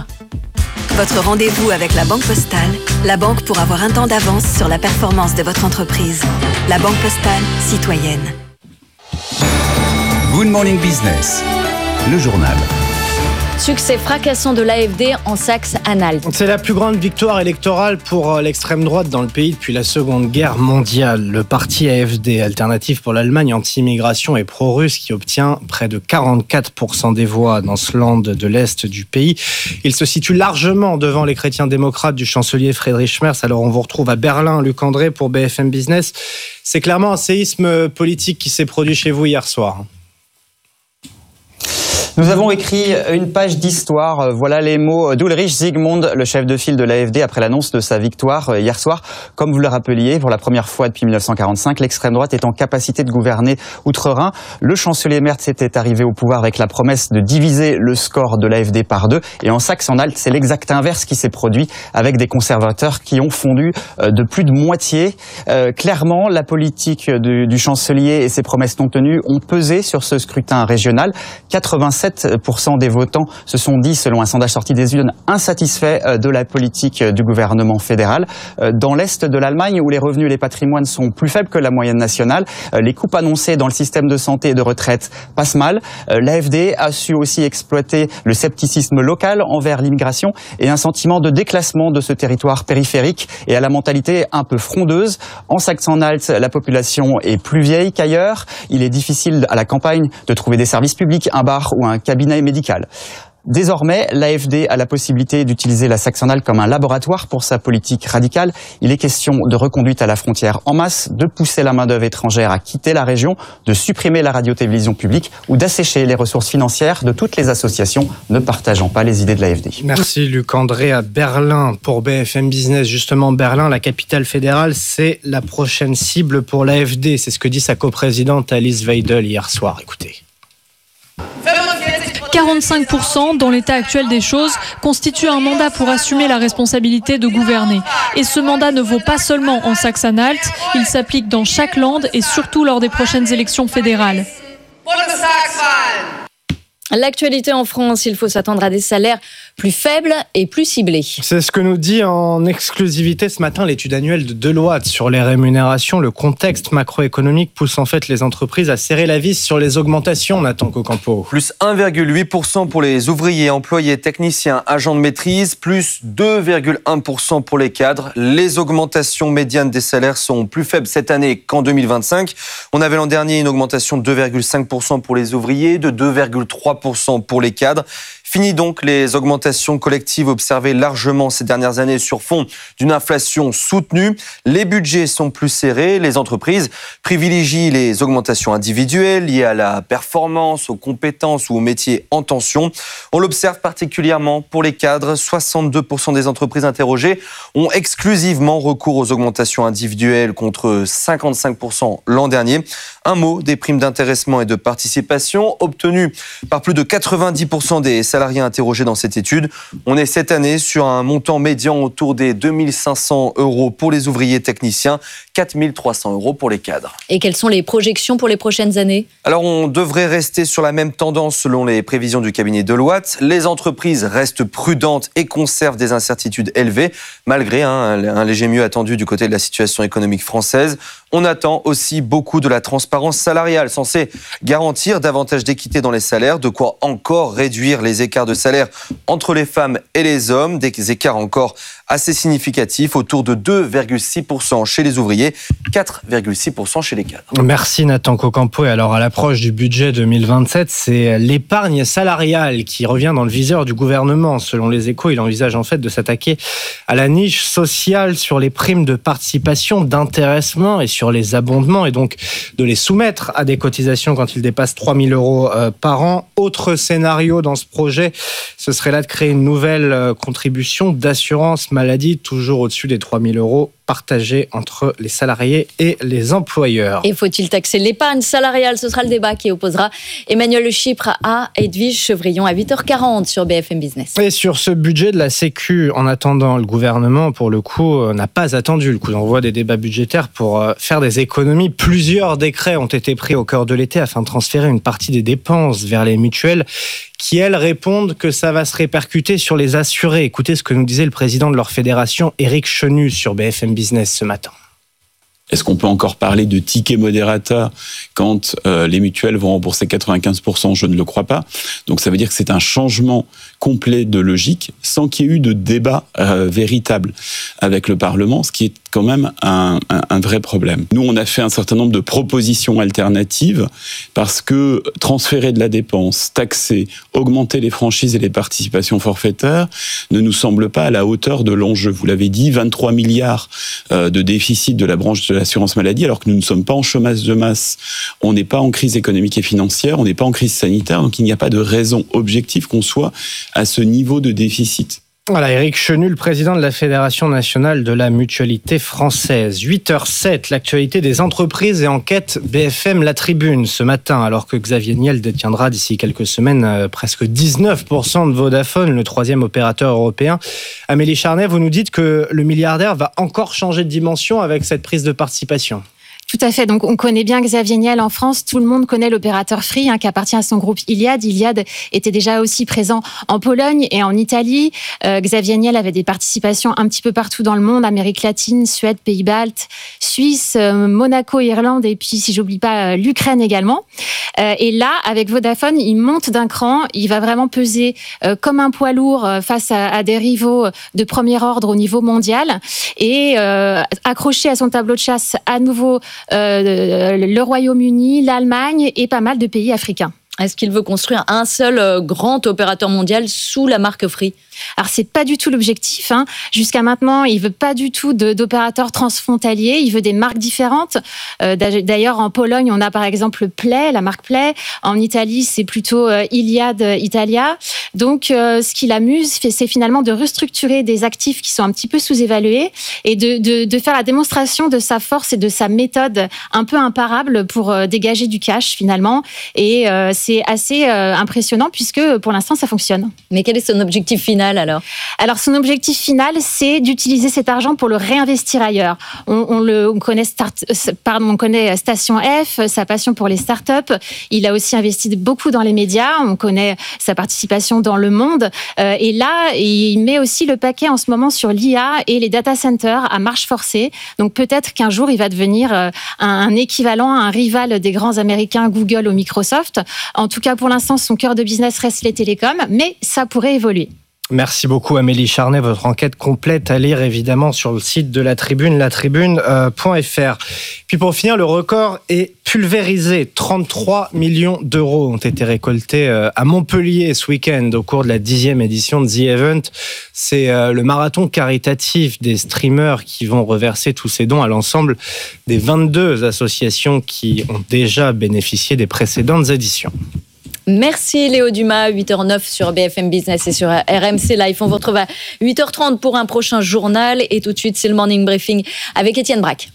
Votre rendez-vous avec la Banque Postale, la banque pour avoir un temps d'avance sur la performance de votre entreprise. La Banque Postale, citoyenne. Good Morning Business, le journal. Succès fracassant de l'A F D en Saxe-Anhalt. C'est la plus grande victoire électorale pour l'extrême droite dans le pays depuis la Seconde Guerre mondiale. Le parti A F D, Alternative pour l'Allemagne, anti-immigration et pro-russe, qui obtient près de quarante-quatre pour cent des voix dans ce land de l'Est du pays. Il se situe largement devant les chrétiens démocrates du chancelier Friedrich Merz. Alors on vous retrouve à Berlin, Luc André pour B F M Business. C'est clairement un séisme politique qui s'est produit chez vous hier soir. Nous avons écrit une page d'histoire. Voilà les mots d'Ulrich Zygmunt, le chef de file de l'A F D, après l'annonce de sa victoire hier soir. Comme vous le rappeliez, pour la première fois depuis mille neuf cent quarante-cinq, l'extrême droite est en capacité de gouverner outre-Rhin. Le chancelier Merz était arrivé au pouvoir avec la promesse de diviser le score de l'A F D par deux. Et en Saxe-Anhalt, c'est l'exact inverse qui s'est produit avec des conservateurs qui ont fondu de plus de moitié. Euh, clairement, la politique du, du chancelier et ses promesses non tenues ont pesé sur ce scrutin régional. quatre-vingt-sept pour cent des votants se sont dit, selon un sondage sorti des urnes, insatisfaits de la politique du gouvernement fédéral. Dans l'Est de l'Allemagne, où les revenus et les patrimoines sont plus faibles que la moyenne nationale, les coupes annoncées dans le système de santé et de retraite passent mal. L'A F D a su aussi exploiter le scepticisme local envers l'immigration et un sentiment de déclassement de ce territoire périphérique et à la mentalité un peu frondeuse. En Saxe-Anhalt, la population est plus vieille qu'ailleurs. Il est difficile à la campagne de trouver des services publics, un bar ou un cabinet médical. Désormais, l'A F D a la possibilité d'utiliser la Saxe-Anhalt comme un laboratoire pour sa politique radicale. Il est question de reconduite à la frontière en masse, de pousser la main-d'œuvre étrangère à quitter la région, de supprimer la radio-télévision publique ou d'assécher les ressources financières de toutes les associations ne partageant pas les idées de l'A F D. Merci Luc André à Berlin pour B F M Business. Justement, Berlin, la capitale fédérale, c'est la prochaine cible pour l'A F D. C'est ce que dit sa coprésidente Alice Weidel hier soir. Écoutez. quarante-cinq pour cent dans l'état actuel des choses constitue un mandat pour assumer la responsabilité de gouverner. Et ce mandat ne vaut pas seulement en Saxe-Anhalt, il s'applique dans chaque land et surtout lors des prochaines élections fédérales. L'actualité en France, il faut s'attendre à des salaires plus faibles et plus ciblés. C'est ce que nous dit en exclusivité ce matin l'étude annuelle de Deloitte sur les rémunérations. Le contexte macroéconomique pousse en fait les entreprises à serrer la vis sur les augmentations, Nathan Cocampo. Plus un virgule huit pour cent pour les ouvriers, employés, techniciens, agents de maîtrise, plus deux virgule un pour cent pour les cadres. Les augmentations médianes des salaires sont plus faibles cette année qu'en deux mille vingt-cinq. On avait l'an dernier une augmentation de deux virgule cinq pour cent pour les ouvriers, de deux virgule trois pour cent pour les cadres. Fini donc les augmentations collectives observées largement ces dernières années sur fond d'une inflation soutenue. Les budgets sont plus serrés. Les entreprises privilégient les augmentations individuelles liées à la performance, aux compétences ou aux métiers en tension. On l'observe particulièrement pour les cadres. soixante-deux pour cent des entreprises interrogées ont exclusivement recours aux augmentations individuelles contre cinquante-cinq pour cent l'an dernier. Un mot des primes d'intéressement et de participation obtenues par plus de quatre-vingt-dix pour cent des salariés interrogés dans cette étude. On est cette année sur un montant médian autour des deux mille cinq cents euros pour les ouvriers techniciens, quatre mille trois cents euros pour les cadres. Et quelles sont les projections pour les prochaines années ? Alors on devrait rester sur la même tendance selon les prévisions du cabinet Deloitte. Les entreprises restent prudentes et conservent des incertitudes élevées, malgré hein, un léger mieux attendu du côté de la situation économique française. On attend aussi beaucoup de la transparence salariale, censée garantir davantage d'équité dans les salaires, de quoi encore réduire les écarts de salaire entre les femmes et les hommes, des écarts encore assez significatifs, autour de deux virgule six pour cent chez les ouvriers, quatre virgule six pour cent chez les cadres. Merci Nathan Cocampo. Et alors à l'approche du budget deux mille vingt-sept, c'est l'épargne salariale qui revient dans le viseur du gouvernement. Selon les Échos, il envisage en fait de s'attaquer à la niche sociale sur les primes de participation, d'intéressement et sur les abondements, et donc de les soumettre à des cotisations quand ils dépassent trois mille euros par an. Autre scénario dans ce projet, ce serait là de créer une nouvelle contribution d'assurance maladie, toujours au-dessus des trois mille euros, partagée entre les salariés et les employeurs. Et faut-il taxer l'épargne salariale ? Ce sera le débat qui opposera Emmanuel Chypre à Edwige Chevrillon à huit heures quarante sur B F M Business. Et sur ce budget de la Sécu, en attendant, le gouvernement, pour le coup, n'a pas attendu le coup d'envoi des débats budgétaires pour faire des économies. Plusieurs décrets ont été pris au cœur de l'été afin de transférer une partie des dépenses vers les mutuelles qui, elles, répondent que ça va se répercuter sur les assurés. Écoutez ce que nous disait le président de leur fédération, Éric Chenu, sur B F M Business ce matin. Est-ce qu'on peut encore parler de ticket modérateur quand euh, les mutuelles vont rembourser quatre-vingt-quinze pour cent ? Je ne le crois pas. Donc ça veut dire que c'est un changement complet de logique sans qu'il y ait eu de débat euh, véritable avec le Parlement, ce qui est quand même un, un, un vrai problème. Nous, on a fait un certain nombre de propositions alternatives parce que transférer de la dépense, taxer, augmenter les franchises et les participations forfaitaires ne nous semble pas à la hauteur de l'enjeu. Vous l'avez dit, vingt-trois milliards euh, de déficit de la branche de l'assurance maladie, alors que nous ne sommes pas en chômage de masse, on n'est pas en crise économique et financière, on n'est pas en crise sanitaire, donc il n'y a pas de raison objective qu'on soit à ce niveau de déficit. Voilà, Éric Chenu, le président de la Fédération nationale de la mutualité française. huit heures zéro, l'actualité des entreprises et enquêtes B F M La Tribune ce matin, alors que Xavier Niel détiendra d'ici quelques semaines euh, presque dix-neuf pour cent de Vodafone, le troisième opérateur européen. Amélie Charnet, vous nous dites que le milliardaire va encore changer de dimension avec cette prise de participation. Tout à fait. Donc, on connaît bien Xavier Niel en France. Tout le monde connaît l'opérateur Free, hein, qui appartient à son groupe Iliad. Iliad était déjà aussi présent en Pologne et en Italie. Euh, Xavier Niel avait des participations un petit peu partout dans le monde, Amérique latine, Suède, Pays-Baltes, Suisse, euh, Monaco, Irlande, et puis, si j'oublie pas, euh, l'Ukraine également. Euh, et là, avec Vodafone, il monte d'un cran. Il va vraiment peser euh, comme un poids lourd euh, face à, à des rivaux de premier ordre au niveau mondial. Et euh, accroché à son tableau de chasse à nouveau Euh, le Royaume-Uni, l'Allemagne et pas mal de pays africains. Est-ce qu'il veut construire un seul grand opérateur mondial sous la marque Free ? Alors, c'est pas du tout l'objectif, hein. Jusqu'à maintenant, il veut pas du tout de, d'opérateurs transfrontaliers. Il veut des marques différentes. Euh, d'ailleurs, en Pologne, on a par exemple Play, la marque Play. En Italie, c'est plutôt euh, Iliad Italia. Donc, euh, ce qui l'amuse, c'est finalement de restructurer des actifs qui sont un petit peu sous-évalués et de, de, de faire la démonstration de sa force et de sa méthode un peu imparable pour euh, dégager du cash finalement. Et euh, c'est assez euh, impressionnant puisque pour l'instant, ça fonctionne. Mais quel est son objectif final ? Alors, alors son objectif final, c'est d'utiliser cet argent pour le réinvestir ailleurs. On, on le, on connaît Start, pardon, on connaît Station F, sa passion pour les startups. Il a aussi investi beaucoup dans les médias. On connaît sa participation dans Le Monde. Euh, et là, il met aussi le paquet en ce moment sur l'I A et les data centers à marche forcée. Donc peut-être qu'un jour, il va devenir un, un équivalent, un rival des grands Américains Google ou Microsoft. En tout cas, pour l'instant, son cœur de business reste les télécoms, mais ça pourrait évoluer. Merci beaucoup Amélie Charnet. Votre enquête complète à lire évidemment sur le site de la Tribune, la tribune point f r. Puis pour finir, le record est pulvérisé. trente-trois millions d'euros ont été récoltés à Montpellier ce week-end au cours de la dixième édition de The Event. C'est le marathon caritatif des streamers qui vont reverser tous ces dons à l'ensemble des vingt-deux associations qui ont déjà bénéficié des précédentes éditions. Merci Léo Dumas, huit heures neuf sur B F M Business et sur R M C Live. On vous retrouve à huit heures trente pour un prochain journal. Et tout de suite, c'est le Morning Briefing avec Étienne Braque.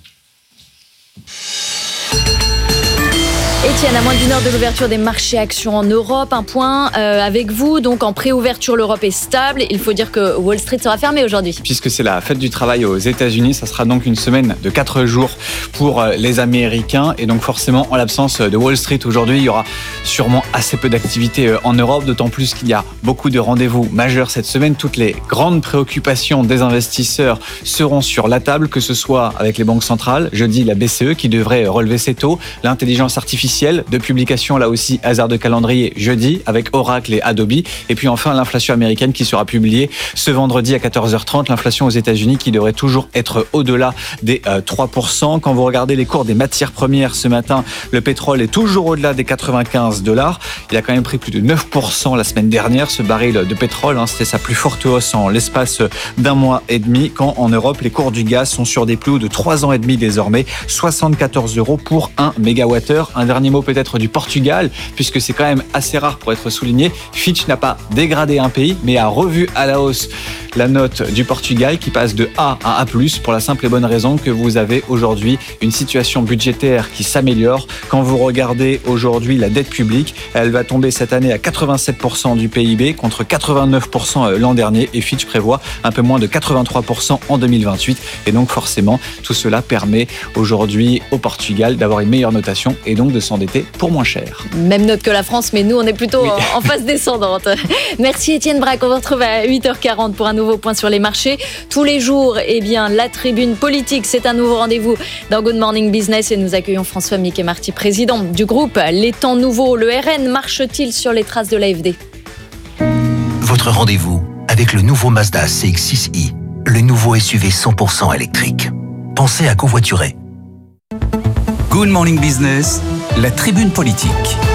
Étienne, à moins d'une heure de l'ouverture des marchés actions en Europe, un point euh, avec vous. Donc en pré-ouverture, l'Europe est stable. Il faut dire que Wall Street sera fermé aujourd'hui. Puisque c'est la fête du travail aux États-Unis, ça sera donc une semaine de quatre jours pour les Américains. Et donc forcément, en l'absence de Wall Street aujourd'hui, il y aura sûrement assez peu d'activité en Europe, d'autant plus qu'il y a beaucoup de rendez-vous majeurs cette semaine. Toutes les grandes préoccupations des investisseurs seront sur la table, que ce soit avec les banques centrales, jeudi la B C E qui devrait relever ses taux, l'intelligence artificielle, de publication là aussi, hasard de calendrier jeudi avec Oracle et Adobe, et puis enfin l'inflation américaine qui sera publiée ce vendredi à quatorze heures trente, l'inflation aux États-Unis qui devrait toujours être au-delà des euh, trois pour cent. Quand vous regardez les cours des matières premières ce matin, le pétrole est toujours au-delà des quatre-vingt-quinze dollars. Il a quand même pris plus de neuf pour cent la semaine dernière, ce baril de pétrole, hein, c'était sa plus forte hausse en l'espace d'un mois et demi, quand en Europe les cours du gaz sont sur des plus hauts de trois ans et demi désormais, soixante-quatorze euros pour un mégawattheure. Un dernier mot peut-être du Portugal, puisque c'est quand même assez rare pour être souligné. Fitch n'a pas dégradé un pays, mais a revu à la hausse la note du Portugal qui passe de A à A plus, pour la simple et bonne raison que vous avez aujourd'hui une situation budgétaire qui s'améliore. Quand vous regardez aujourd'hui la dette publique, elle va tomber cette année à quatre-vingt-sept pour cent du P I B contre quatre-vingt-neuf pour cent l'an dernier, et Fitch prévoit un peu moins de quatre-vingt-trois pour cent en deux mille vingt-huit. Et donc forcément, tout cela permet aujourd'hui au Portugal d'avoir une meilleure notation et donc de s'endetter pour moins cher. Même note que la France, mais nous on est plutôt oui. en, en phase descendante. Merci Étienne Braque, on vous retrouve à huit heures quarante pour un nouveau point sur les marchés. Tous les jours, eh bien, la tribune politique, c'est un nouveau rendez-vous dans Good Morning Business, et nous accueillons François Miquet-Marty, président du groupe Les Temps Nouveaux. Le R N marche-t-il sur les traces de l'A F D ? Votre rendez-vous avec le nouveau Mazda C X six i, le nouveau S U V cent pour cent électrique. Pensez à covoiturer. Good Morning Business, la tribune politique.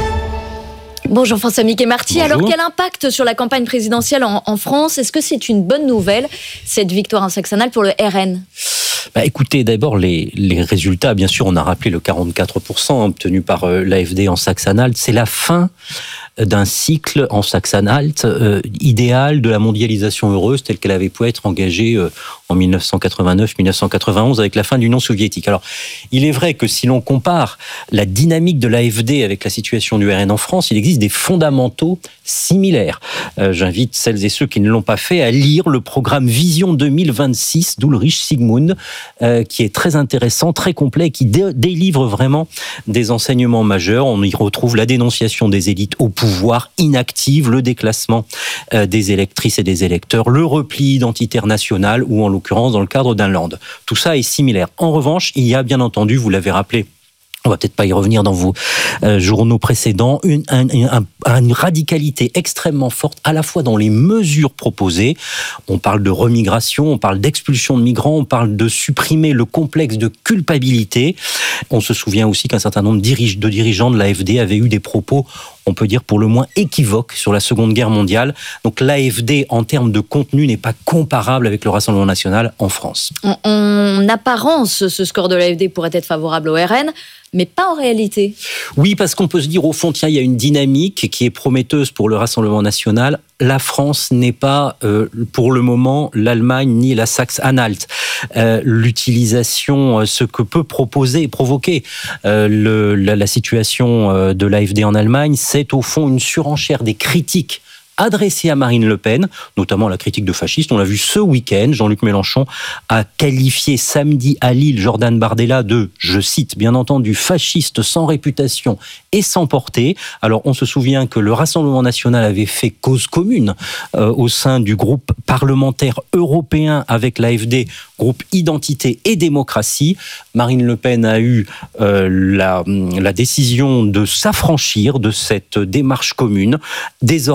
Bonjour François Miquet-Marty. Alors quel impact sur la campagne présidentielle en, en France ? Est-ce que c'est une bonne nouvelle, cette victoire en Saxe-Anhalt pour le R N ? Bah écoutez, d'abord les, les résultats, bien sûr, on a rappelé le quarante-quatre pour cent obtenu par euh, l'A F D en Saxe-Anhalt. C'est la fin d'un cycle en Saxe-Anhalt euh, idéal de la mondialisation heureuse telle qu'elle avait pu être engagée euh, en dix-neuf cent quatre-vingt-neuf dix-neuf cent quatre-vingt-onze avec la fin de l'Union soviétique. Alors, il est vrai que si l'on compare la dynamique de l'A F D avec la situation du R N en France, il existe des fondamentaux similaires. Euh, j'invite celles et ceux qui ne l'ont pas fait à lire le programme Vision deux mille vingt-six d'Ulrich Sigmund, euh, qui est très intéressant, très complet, qui dé- délivre vraiment des enseignements majeurs. On y retrouve la dénonciation des élites au pouvoir inactive, le déclassement euh, des électrices et des électeurs, le repli identitaire national, ou en l'occurrence dans le cadre d'un land. Tout ça est similaire. En revanche, il y a bien entendu, vous l'avez rappelé, on va peut-être pas y revenir dans vos euh, journaux précédents, une, un, un, une radicalité extrêmement forte, à la fois dans les mesures proposées. On parle de remigration, on parle d'expulsion de migrants, on parle de supprimer le complexe de culpabilité. On se souvient aussi qu'un certain nombre de, dirige, de dirigeants de l'A F D avaient eu des propos, on peut dire pour le moins équivoques, sur la Seconde Guerre mondiale. Donc l'A F D, en termes de contenu, n'est pas comparable avec le Rassemblement national en France. En, en apparence, ce score de l'A F D pourrait être favorable au R N, mais pas en réalité. Oui, parce qu'on peut se dire, au fond, tiens, il y a une dynamique qui est prometteuse pour le Rassemblement national. La France n'est pas, euh, pour le moment, l'Allemagne ni la Saxe-Anhalt. Euh, l'utilisation, euh, ce que peut proposer et provoquer euh, le, la, la situation euh, de l'A F D en Allemagne, c'est au fond une surenchère des critiques adressée à Marine Le Pen, notamment la critique de fasciste. On l'a vu ce week-end, Jean-Luc Mélenchon a qualifié samedi à Lille Jordan Bardella de, je cite, bien entendu, fasciste sans réputation et sans portée. Alors on se souvient que le Rassemblement national avait fait cause commune euh, au sein du groupe parlementaire européen avec l'A F D, groupe Identité et Démocratie. Marine Le Pen a eu euh, la, la décision de s'affranchir de cette démarche commune. Désormais,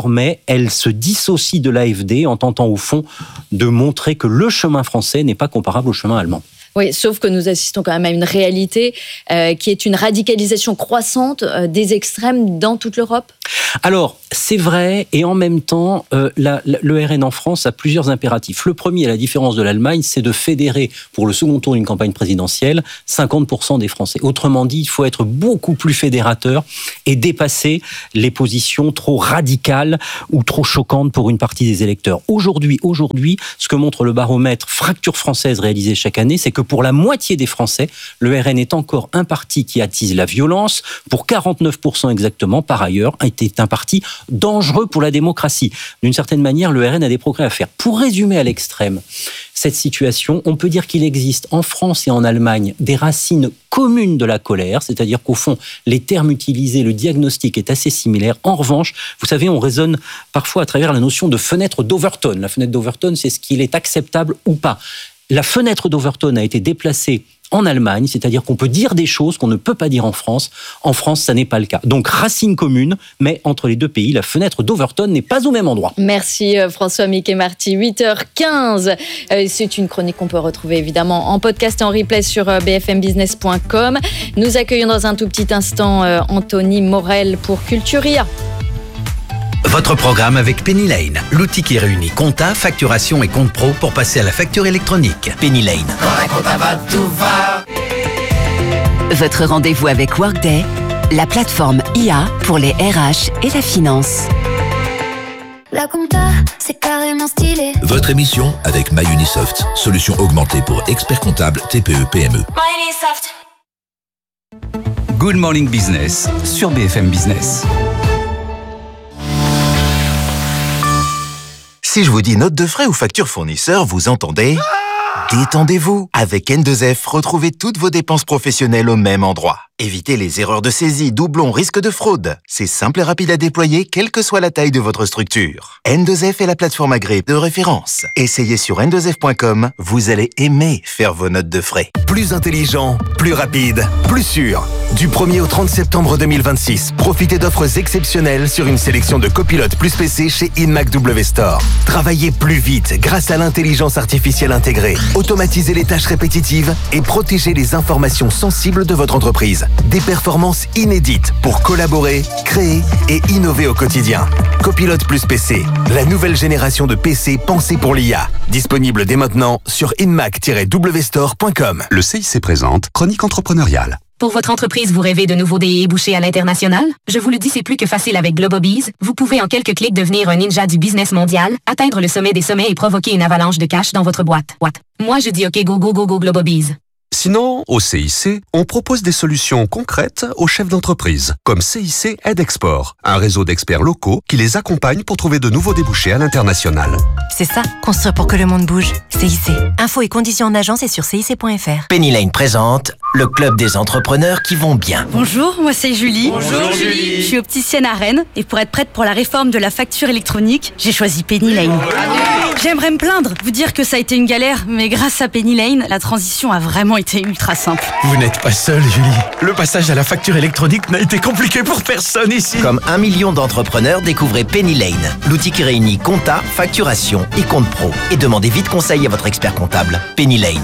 elle se dissocie de l'A F D en tentant au fond de montrer que le chemin français n'est pas comparable au chemin allemand. Oui, sauf que nous assistons quand même à une réalité euh, qui est une radicalisation croissante euh, des extrêmes dans toute l'Europe. Alors, c'est vrai, et en même temps, euh, la, la, le R N en France a plusieurs impératifs. Le premier, à la différence de l'Allemagne, c'est de fédérer, pour le second tour d'une campagne présidentielle, cinquante pour cent des Français. Autrement dit, il faut être beaucoup plus fédérateur et dépasser les positions trop radicales ou trop choquantes pour une partie des électeurs. Aujourd'hui, aujourd'hui, ce que montre le baromètre Fracture française réalisé chaque année, c'est que pour la moitié des Français, le R N est encore un parti qui attise la violence. Pour quarante-neuf pour cent exactement, par ailleurs, est un parti dangereux pour la démocratie. D'une certaine manière, le R N a des progrès à faire. Pour résumer à l'extrême cette situation, on peut dire qu'il existe en France et en Allemagne des racines communes de la colère, c'est-à-dire qu'au fond, les termes utilisés, le diagnostic est assez similaire. En revanche, vous savez, on raisonne parfois à travers la notion de fenêtre d'Overton. La fenêtre d'Overton, c'est ce qu'il est acceptable ou pas. La fenêtre d'Overton a été déplacée en Allemagne, c'est-à-dire qu'on peut dire des choses qu'on ne peut pas dire en France. En France, ça n'est pas le cas. Donc, racines communes, mais entre les deux pays, la fenêtre d'Overton n'est pas au même endroit. Merci François Mickey Marty, huit heures quinze. C'est une chronique qu'on peut retrouver évidemment en podcast et en replay sur b f m business point com. Nous accueillons dans un tout petit instant Anthony Morel pour Culturia. Votre programme avec Penny Lane, l'outil qui réunit compta, facturation et compte pro pour passer à la facture électronique. Penny Lane. Votre rendez-vous avec Workday, la plateforme I A pour les R H et la finance. La compta, c'est carrément stylé. Votre émission avec MyUnisoft, solution augmentée pour experts comptables T P E P M E. MyUnisoft. Good Morning Business sur B F M Business. Si je vous dis note de frais ou facture fournisseur, vous entendez ? Détendez-vous. Avec N deux F, retrouvez toutes vos dépenses professionnelles au même endroit. Évitez les erreurs de saisie, doublons, risques de fraude. C'est simple et rapide à déployer, quelle que soit la taille de votre structure. N deux F est la plateforme agréée de référence. Essayez sur n deux f point com, vous allez aimer faire vos notes de frais. Plus intelligent, plus rapide, plus sûr. Du premier au trente septembre deux mille vingt-six, profitez d'offres exceptionnelles sur une sélection de copilotes plus P C chez InMac W Store. Travaillez plus vite grâce à l'intelligence artificielle intégrée. Automatisez les tâches répétitives et protégez les informations sensibles de votre entreprise. Des performances inédites pour collaborer, créer et innover au quotidien. Copilote plus P C, la nouvelle génération de P C pensée pour l'I A. Disponible dès maintenant sur inmac tiret w store point com. Le C I C présente Chronique entrepreneuriale. Pour votre entreprise, vous rêvez de nouveaux D et bouchées à l'international? Je vous le dis, c'est plus que facile avec Globobees. Vous pouvez en quelques clics devenir un ninja du business mondial, atteindre le sommet des sommets et provoquer une avalanche de cash dans votre boîte. What? Moi, je dis OK, go, go, go, go, Globobees. Sinon, au C I C, on propose des solutions concrètes aux chefs d'entreprise, comme C I C Aide Export, un réseau d'experts locaux qui les accompagne pour trouver de nouveaux débouchés à l'international. C'est ça, construire pour que le monde bouge. C I C. Infos et conditions en agence et sur C I C point F R. Penny Lane présente le club des entrepreneurs qui vont bien. Bonjour, moi c'est Julie. Bonjour Julie. Je suis opticienne à Rennes et pour être prête pour la réforme de la facture électronique, j'ai choisi Penny Lane. J'aimerais me plaindre, vous dire que ça a été une galère, mais grâce à Penny Lane, la transition a vraiment été ultra simple. Vous n'êtes pas seule, Julie. Le passage à la facture électronique n'a été compliqué pour personne ici. Comme un million d'entrepreneurs, découvrez Penny Lane, l'outil qui réunit compta, facturation et compte pro. Et demandez vite conseil à votre expert comptable. Penny Lane.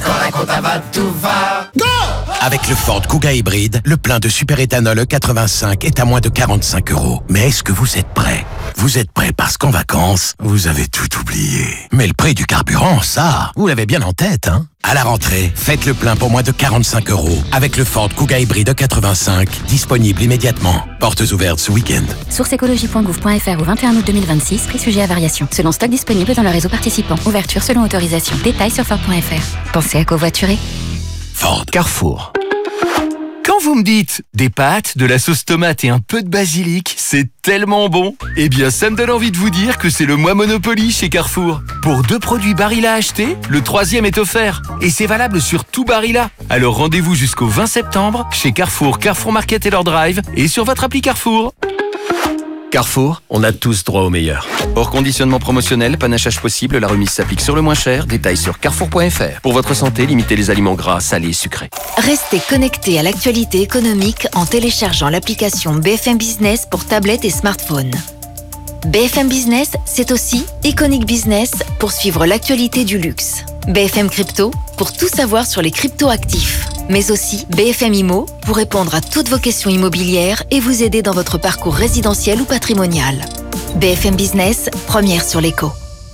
Avec le Ford Kuga hybride, le plein de superéthanol E quatre-vingt-cinq est à moins de quarante-cinq euros. Mais est-ce que vous êtes prêts? Vous êtes prêts parce qu'en vacances, vous avez tout oublié. Mais le prix du carburant, ça, vous l'avez bien en tête, hein? À la rentrée, faites le plein pour moins de quarante-cinq euros avec le Ford Kuga hybride E quatre-vingt-cinq, disponible immédiatement. Portes ouvertes ce week-end. Source écologie point gouv point F R au vingt et un août deux mille vingt-six, prix sujet à variation. Selon stock disponible dans le réseau participant. Ouverture selon autorisation. Détails sur Ford point F R. Pensez à covoiturer. Ford. Carrefour. Quand vous me dites des pâtes, de la sauce tomate et un peu de basilic, c'est tellement bon. Eh bien, ça me donne envie de vous dire que c'est le mois Monopoly chez Carrefour. Pour deux produits Barilla achetés, le troisième est offert. Et c'est valable sur tout Barilla. Alors rendez-vous jusqu'au vingt septembre chez Carrefour, Carrefour Market et leur Drive et sur votre appli Carrefour. Carrefour, on a tous droit au meilleur. Hors conditionnement promotionnel, panachage possible, la remise s'applique sur le moins cher. Détails sur carrefour point F R. Pour votre santé, limitez les aliments gras, salés et sucrés. Restez connecté à l'actualité économique en téléchargeant l'application B F M Business pour tablette et smartphone. B F M Business, c'est aussi Iconic Business pour suivre l'actualité du luxe. B F M Crypto pour tout savoir sur les crypto-actifs. Mais aussi B F M Immo pour répondre à toutes vos questions immobilières et vous aider dans votre parcours résidentiel ou patrimonial. B F M Business, première sur l'écho.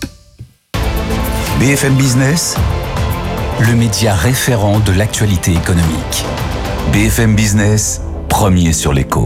B F M Business, le média référent de l'actualité économique. B F M Business, premier sur l'écho.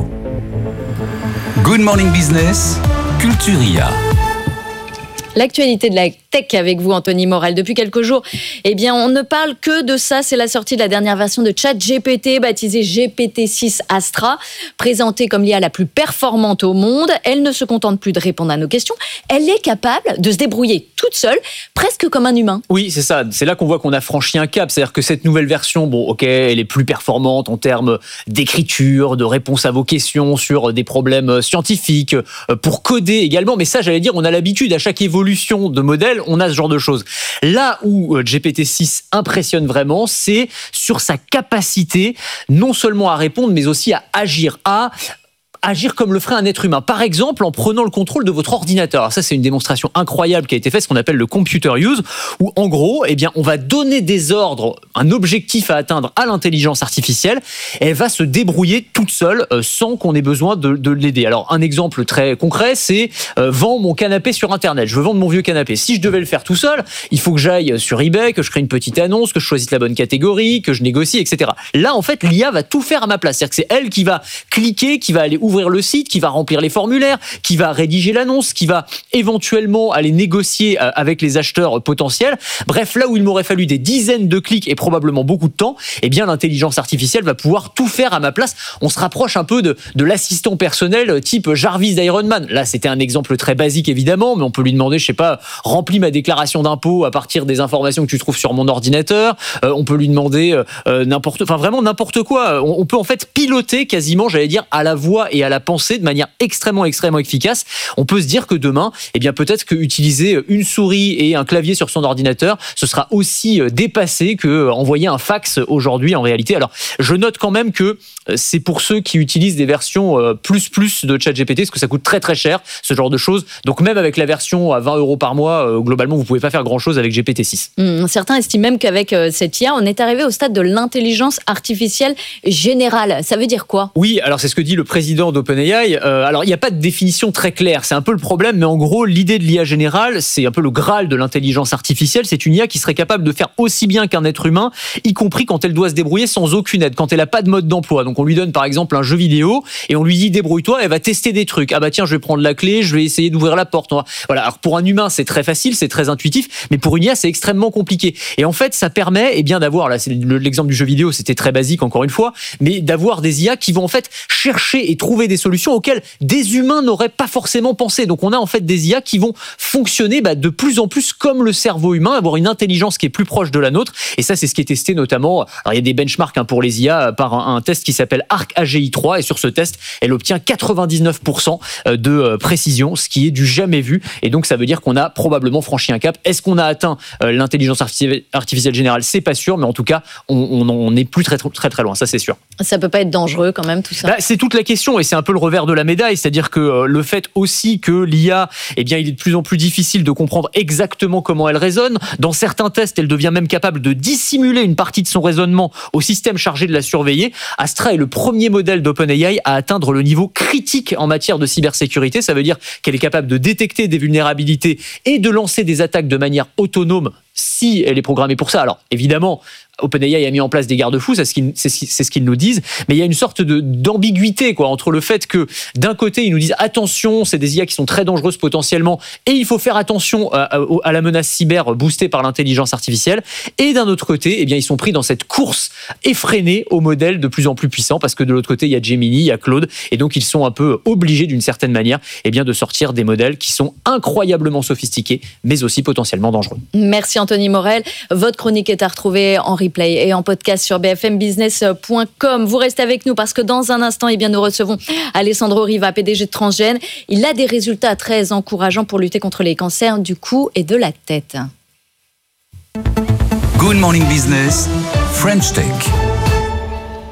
Good Morning Business, Culturia. L'actualité de la tech avec vous, Anthony Morel. Depuis quelques jours, eh bien, on ne parle que de ça. C'est la sortie de la dernière version de ChatGPT, baptisée G P T six Astra. Présentée comme l'I A la plus performante au monde, elle ne se contente plus de répondre à nos questions. Elle est capable de se débrouiller toute seule, presque comme un humain. Oui, c'est ça. C'est là qu'on voit qu'on a franchi un cap. C'est-à-dire que cette nouvelle version, bon, ok, elle est plus performante en termes d'écriture, de réponse à vos questions sur des problèmes scientifiques, pour coder également. Mais ça, j'allais dire, on a l'habitude à chaque évolution de modèle, on a ce genre de choses. Là où G P T six impressionne vraiment, c'est sur sa capacité non seulement à répondre, mais aussi à agir, à agir comme le ferait un être humain. Par exemple, en prenant le contrôle de votre ordinateur. Alors ça, c'est une démonstration incroyable qui a été faite, ce qu'on appelle le computer use, où en gros, eh bien, on va donner des ordres, un objectif à atteindre à l'intelligence artificielle, et elle va se débrouiller toute seule euh, sans qu'on ait besoin de, de l'aider. Alors, un exemple très concret, c'est euh, vends mon canapé sur Internet. Je veux vendre mon vieux canapé. Si je devais le faire tout seul, il faut que j'aille sur eBay, que je crée une petite annonce, que je choisisse la bonne catégorie, que je négocie, et cetera. Là, en fait, l'I A va tout faire à ma place. C'est-à-dire que c'est elle qui va cliquer, qui va aller ouvrir le site, qui va remplir les formulaires, qui va rédiger l'annonce, qui va éventuellement aller négocier avec les acheteurs potentiels. Bref, là où il m'aurait fallu des dizaines de clics et probablement beaucoup de temps, eh bien l'intelligence artificielle va pouvoir tout faire à ma place. On se rapproche un peu de, de l'assistant personnel type Jarvis d'Iron Man. Là, c'était un exemple très basique évidemment, mais on peut lui demander, je sais pas, remplis ma déclaration d'impôt à partir des informations que tu trouves sur mon ordinateur. Euh, on peut lui demander euh, n'importe, enfin vraiment n'importe quoi. On, on peut en fait piloter quasiment, j'allais dire, à la voix et à la pensée de manière extrêmement, extrêmement efficace. On peut se dire que demain, eh bien, peut-être que utiliser une souris et un clavier sur son ordinateur, ce sera aussi dépassé que envoyer un fax aujourd'hui en réalité. Alors, je note quand même que c'est pour ceux qui utilisent des versions plus plus de ChatGPT, parce que ça coûte très très cher, ce genre de choses. Donc, même avec la version à vingt euros par mois, globalement, vous pouvez pas faire grand chose avec G P T six. Mmh, certains estiment même qu'avec cette I A, on est arrivé au stade de l'intelligence artificielle générale. Ça veut dire quoi? Oui, alors c'est ce que dit le président d'OpenAI. Euh, alors, il n'y a pas de définition très claire. C'est un peu le problème, mais en gros, l'idée de l'I A générale, c'est un peu le Graal de l'intelligence artificielle. C'est une I A qui serait capable de faire aussi bien qu'un être humain, y compris quand elle doit se débrouiller sans aucune aide, quand elle n'a pas de mode d'emploi. Donc, on lui donne par exemple un jeu vidéo et on lui dit débrouille-toi, elle va tester des trucs. Ah bah tiens, je vais prendre la clé, je vais essayer d'ouvrir la porte. Voilà. Alors, pour un humain, c'est très facile, c'est très intuitif, mais pour une I A, c'est extrêmement compliqué. Et en fait, ça permet, eh bien, d'avoir, là, c'est l'exemple du jeu vidéo, c'était très basique encore une fois, mais d'avoir des I A qui vont en fait chercher et trouver des solutions auxquelles des humains n'auraient pas forcément pensé. Donc on a en fait des I A qui vont fonctionner bah, de plus en plus comme le cerveau humain, avoir une intelligence qui est plus proche de la nôtre. Et ça, c'est ce qui est testé notamment. Alors il y a des benchmarks hein, pour les I A par un, un test qui s'appelle Arc A G I trois. Et sur ce test, elle obtient quatre-vingt-dix-neuf pour cent de précision, ce qui est du jamais vu. Et donc ça veut dire qu'on a probablement franchi un cap. Est-ce qu'on a atteint euh, l'intelligence artificielle générale? C'est pas sûr, mais en tout cas, on n'en est plus très, très très très loin. Ça, c'est sûr. Ça peut pas être dangereux quand même tout ça. Bah, c'est toute la question et c'est un peu le revers de la médaille. C'est-à-dire que le fait aussi que l'I A, eh bien, il est de plus en plus difficile de comprendre exactement comment elle raisonne. Dans certains tests, elle devient même capable de dissimuler une partie de son raisonnement au système chargé de la surveiller. Astra est le premier modèle d'OpenAI à atteindre le niveau critique en matière de cybersécurité. Ça veut dire qu'elle est capable de détecter des vulnérabilités et de lancer des attaques de manière autonome si elle est programmée pour ça. Alors, évidemment, OpenAI a mis en place des garde-fous, c'est ce qu'ils, c'est ce qu'ils nous disent, mais il y a une sorte de, d'ambiguïté quoi, entre le fait que, d'un côté, ils nous disent « Attention, c'est des I A qui sont très dangereuses potentiellement, et il faut faire attention à, à, à la menace cyber boostée par l'intelligence artificielle. » Et d'un autre côté, eh bien, ils sont pris dans cette course effrénée aux modèles de plus en plus puissants, parce que de l'autre côté, il y a Gemini, il y a Claude, et donc ils sont un peu obligés, d'une certaine manière, eh bien, de sortir des modèles qui sont incroyablement sophistiqués, mais aussi potentiellement dangereux. Merci Anthony Morel. Votre chronique est à retrouver en replay et en podcast sur b f m business point com. Vous restez avec nous parce que dans un instant, eh bien, nous recevons Alessandro Riva, P D G de Transgène. Il a des résultats très encourageants pour lutter contre les cancers du cou et de la tête. Good Morning Business, French Tech.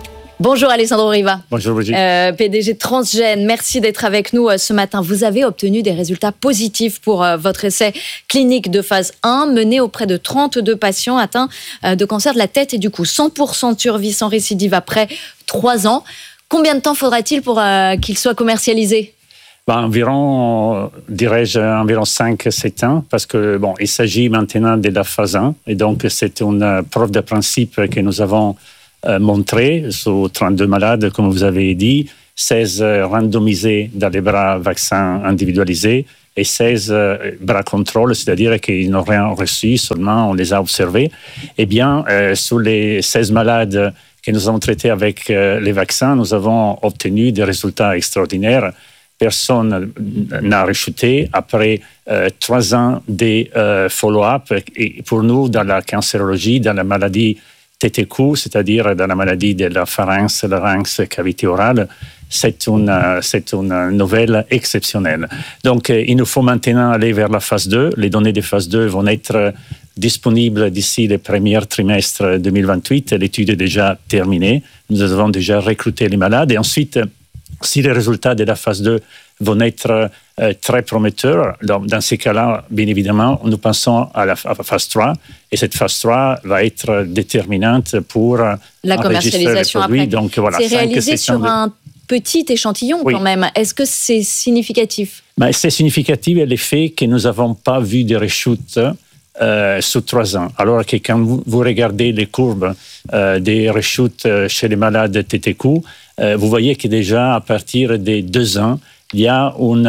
Bonjour Alessandro Riva. Bonjour Brigitte. Euh, P D G de Transgène, merci d'être avec nous ce matin. Vous avez obtenu des résultats positifs pour euh, votre essai clinique de phase un mené auprès de trente-deux patients atteints euh, de cancer de la tête et du cou. cent pour cent de survie sans récidive après trois ans. Combien de temps faudra-t-il pour euh, qu'il soit commercialisé ? Ben, environ, dirais-je, environ cinq à sept ans, parce que bon, il s'agit maintenant de la phase un, et donc c'est une preuve de principe que nous avons euh, montrée sur trente-deux malades, comme vous avez dit, seize randomisés dans les bras vaccins individualisés et seize euh, bras contrôle, c'est-à-dire qu'ils n'ont rien reçu, seulement on les a observés. Eh bien, euh, sur les seize malades que nous avons traités avec euh, les vaccins, nous avons obtenu des résultats extraordinaires. Personne n'a rechuté après euh, trois ans de euh, follow-up. Et pour nous, dans la cancérologie, dans la maladie T T Q, c'est-à-dire dans la maladie de la pharynx, larynx, cavité orale, c'est une, c'est une nouvelle exceptionnelle. Donc, euh, il nous faut maintenant aller vers la phase deux. Les données de phase deux vont être disponibles d'ici le premier trimestre deux mille vingt-huit. L'étude est déjà terminée. Nous avons déjà recruté les malades. Et ensuite, si les résultats de la phase deux vont être euh, très prometteurs, dans, dans ces cas-là, bien évidemment, nous pensons à la, à la phase trois. Et cette phase trois va être déterminante pour la commercialisation après. Donc, voilà, c'est réalisé sur de... un petit échantillon oui. quand même. Est-ce que c'est significatif ? Ben, c'est significatif l'effet que nous n'avons pas vu de rechutes euh, sur trois ans. Alors que quand vous, vous regardez les courbes euh, des rechutes chez les malades T T Q, euh, vous voyez que déjà à partir des deux ans, il y a un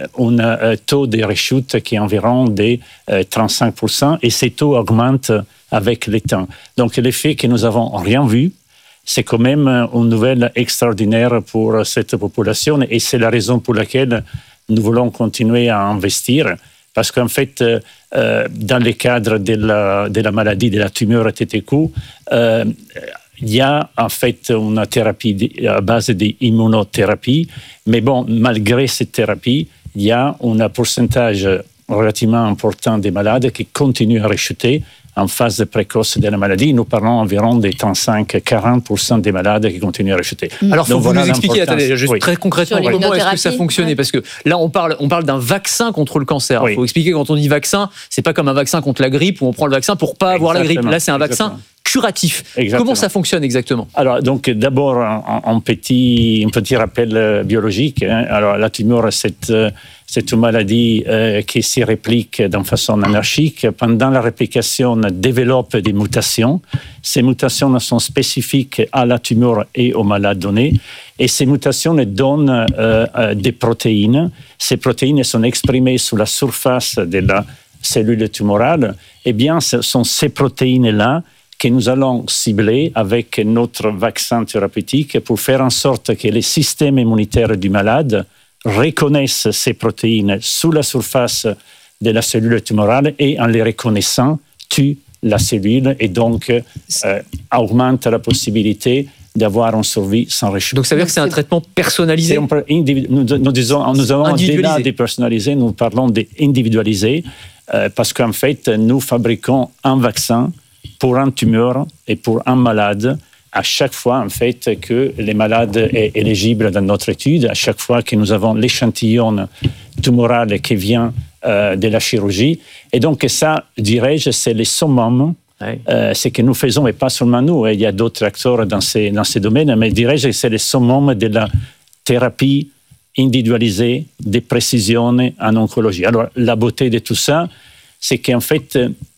euh, taux de rechute qui est environ de euh, trente-cinq pour cent et ces taux augmentent avec le temps. Donc l'effet que nous n'avons rien vu, c'est quand même une nouvelle extraordinaire pour cette population et c'est la raison pour laquelle nous voulons continuer à investir. Parce qu'en fait, euh, dans le cadre de la, de la maladie de la tumeur T T Q, euh, il y a en fait une thérapie à base d'immunothérapie, mais bon, malgré cette thérapie, il y a un pourcentage relativement important des malades qui continuent à rechuter en phase précoce de la maladie. Nous parlons environ des trente-cinq à quarante pour cent des malades qui continuent à rechuter. Alors, il faut vous nous expliquer, attendez, juste oui. très concrètement, comment est-ce que ça fonctionnait ouais. Parce que là, on parle, on parle d'un vaccin contre le cancer. Il oui. faut expliquer, quand on dit vaccin, c'est pas comme un vaccin contre la grippe où on prend le vaccin pour pas avoir Exactement. la grippe. Là, c'est un vaccin Exactement. curatif. Exactement. Comment ça fonctionne exactement ? Alors, donc, d'abord, un, un, petit, un petit rappel biologique. Hein. Alors, la tumeur, c'est... C'est une maladie euh, qui se réplique d'une façon anarchique. Pendant la réplication, on développe des mutations. Ces mutations sont spécifiques à la tumeur et au malade donné. Et ces mutations donnent euh, euh, des protéines. Ces protéines sont exprimées sur la surface de la cellule tumorale. Eh bien, ce sont ces protéines-là que nous allons cibler avec notre vaccin thérapeutique pour faire en sorte que le système immunitaire du malade reconnaissent ces protéines sous la surface de la cellule tumorale et en les reconnaissant, tue la cellule et donc euh, augmente la possibilité d'avoir une survie sans rechute. Donc ça veut dire que c'est un traitement personnalisé ? Nous, nous, disons, nous avons au-delà de personnalisé, nous parlons d'individualisé euh, parce qu'en fait, nous fabriquons un vaccin pour un tumeur et pour un malade à chaque fois, en fait, que les malades est éligible dans notre étude, à chaque fois que nous avons l'échantillon tumoral qui vient euh, de la chirurgie. Et donc, ça, dirais-je, c'est le summum. Ouais. Euh, ce que nous faisons, et pas seulement nous, il y a d'autres acteurs dans ces, dans ces domaines, mais dirais-je que c'est le summum de la thérapie individualisée de précision en oncologie. Alors, la beauté de tout ça, c'est qu'en fait,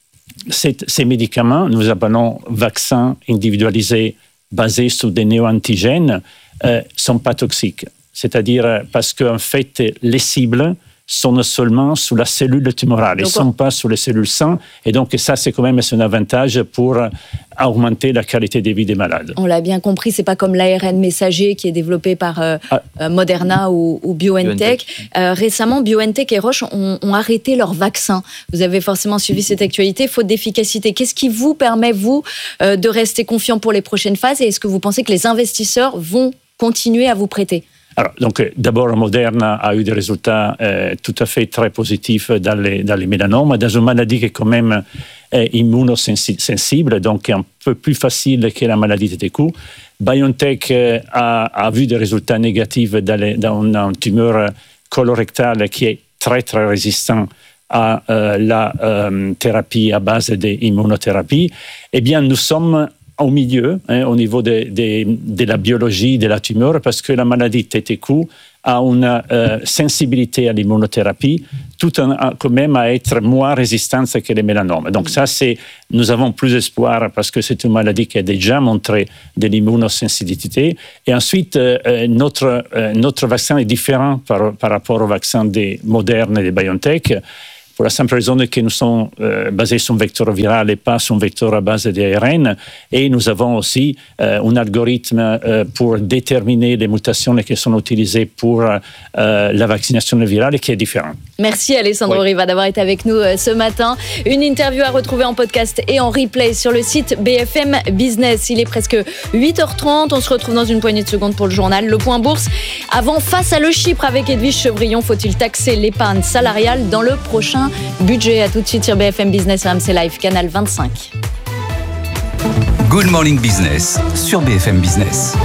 ces, ces médicaments, nous appelons vaccins individualisés basés sur des néoantigènes, ne euh, sont pas toxiques. C'est-à-dire parce qu'en fait, les cibles sont seulement sur la cellule tumorale, ils ne sont pas sur les cellules saines. Et donc ça, c'est quand même un avantage pour augmenter la qualité de vie des malades. On l'a bien compris, ce n'est pas comme l'A R N messager qui est développé par euh, ah. Moderna ou, ou BioNTech. BioNTech. Euh, récemment, BioNTech et Roche ont, ont arrêté leur vaccin. Vous avez forcément suivi cette actualité, faute d'efficacité. Qu'est-ce qui vous permet, vous, euh, de rester confiant pour les prochaines phases? Et est-ce que vous pensez que les investisseurs vont continuer à vous prêter? Alors, donc, d'abord, Moderna a eu des résultats euh, tout à fait très positifs dans les, dans les mélanomes, dans une maladie qui est quand même est immunosensible, donc un peu plus facile que la maladie de Tétouc. BioNTech a, a vu des résultats négatifs dans, les, dans une tumeur colorectale qui est très, très résistant à euh, la euh, thérapie à base d'immunothérapie. Eh bien, nous sommes au milieu, hein, au niveau de, de, de la biologie de la tumeur, parce que la maladie de Tétouc a une euh, sensibilité à l'immunothérapie, tout en, quand même à être moins résistante que les mélanomes. Donc ça, c'est, nous avons plus d'espoir parce que c'est une maladie qui a déjà montré de l'immunosensibilité. Et ensuite, euh, notre, euh, notre vaccin est différent par, par rapport au vaccin des Moderna et des BioNTech, pour la simple raison que nous sommes euh, basés sur un vecteur viral et pas sur un vecteur à base d'A R N. Et nous avons aussi euh, un algorithme euh, pour déterminer les mutations qui sont utilisées pour euh, la vaccination virale et qui est différent. Merci Alessandro oui. Riva d'avoir été avec nous euh, ce matin. Une interview à retrouver en podcast et en replay sur le site B F M Business. Il est presque huit heures trente. On se retrouve dans une poignée de secondes pour le journal. Le point bourse. Avant, face à le Chypre avec Edwige Chevrillon, faut-il taxer l'épargne salariale dans le prochain budget? À tout de suite sur B F M Business, R M C Live, canal vingt-cinq. Good Morning Business sur B F M Business.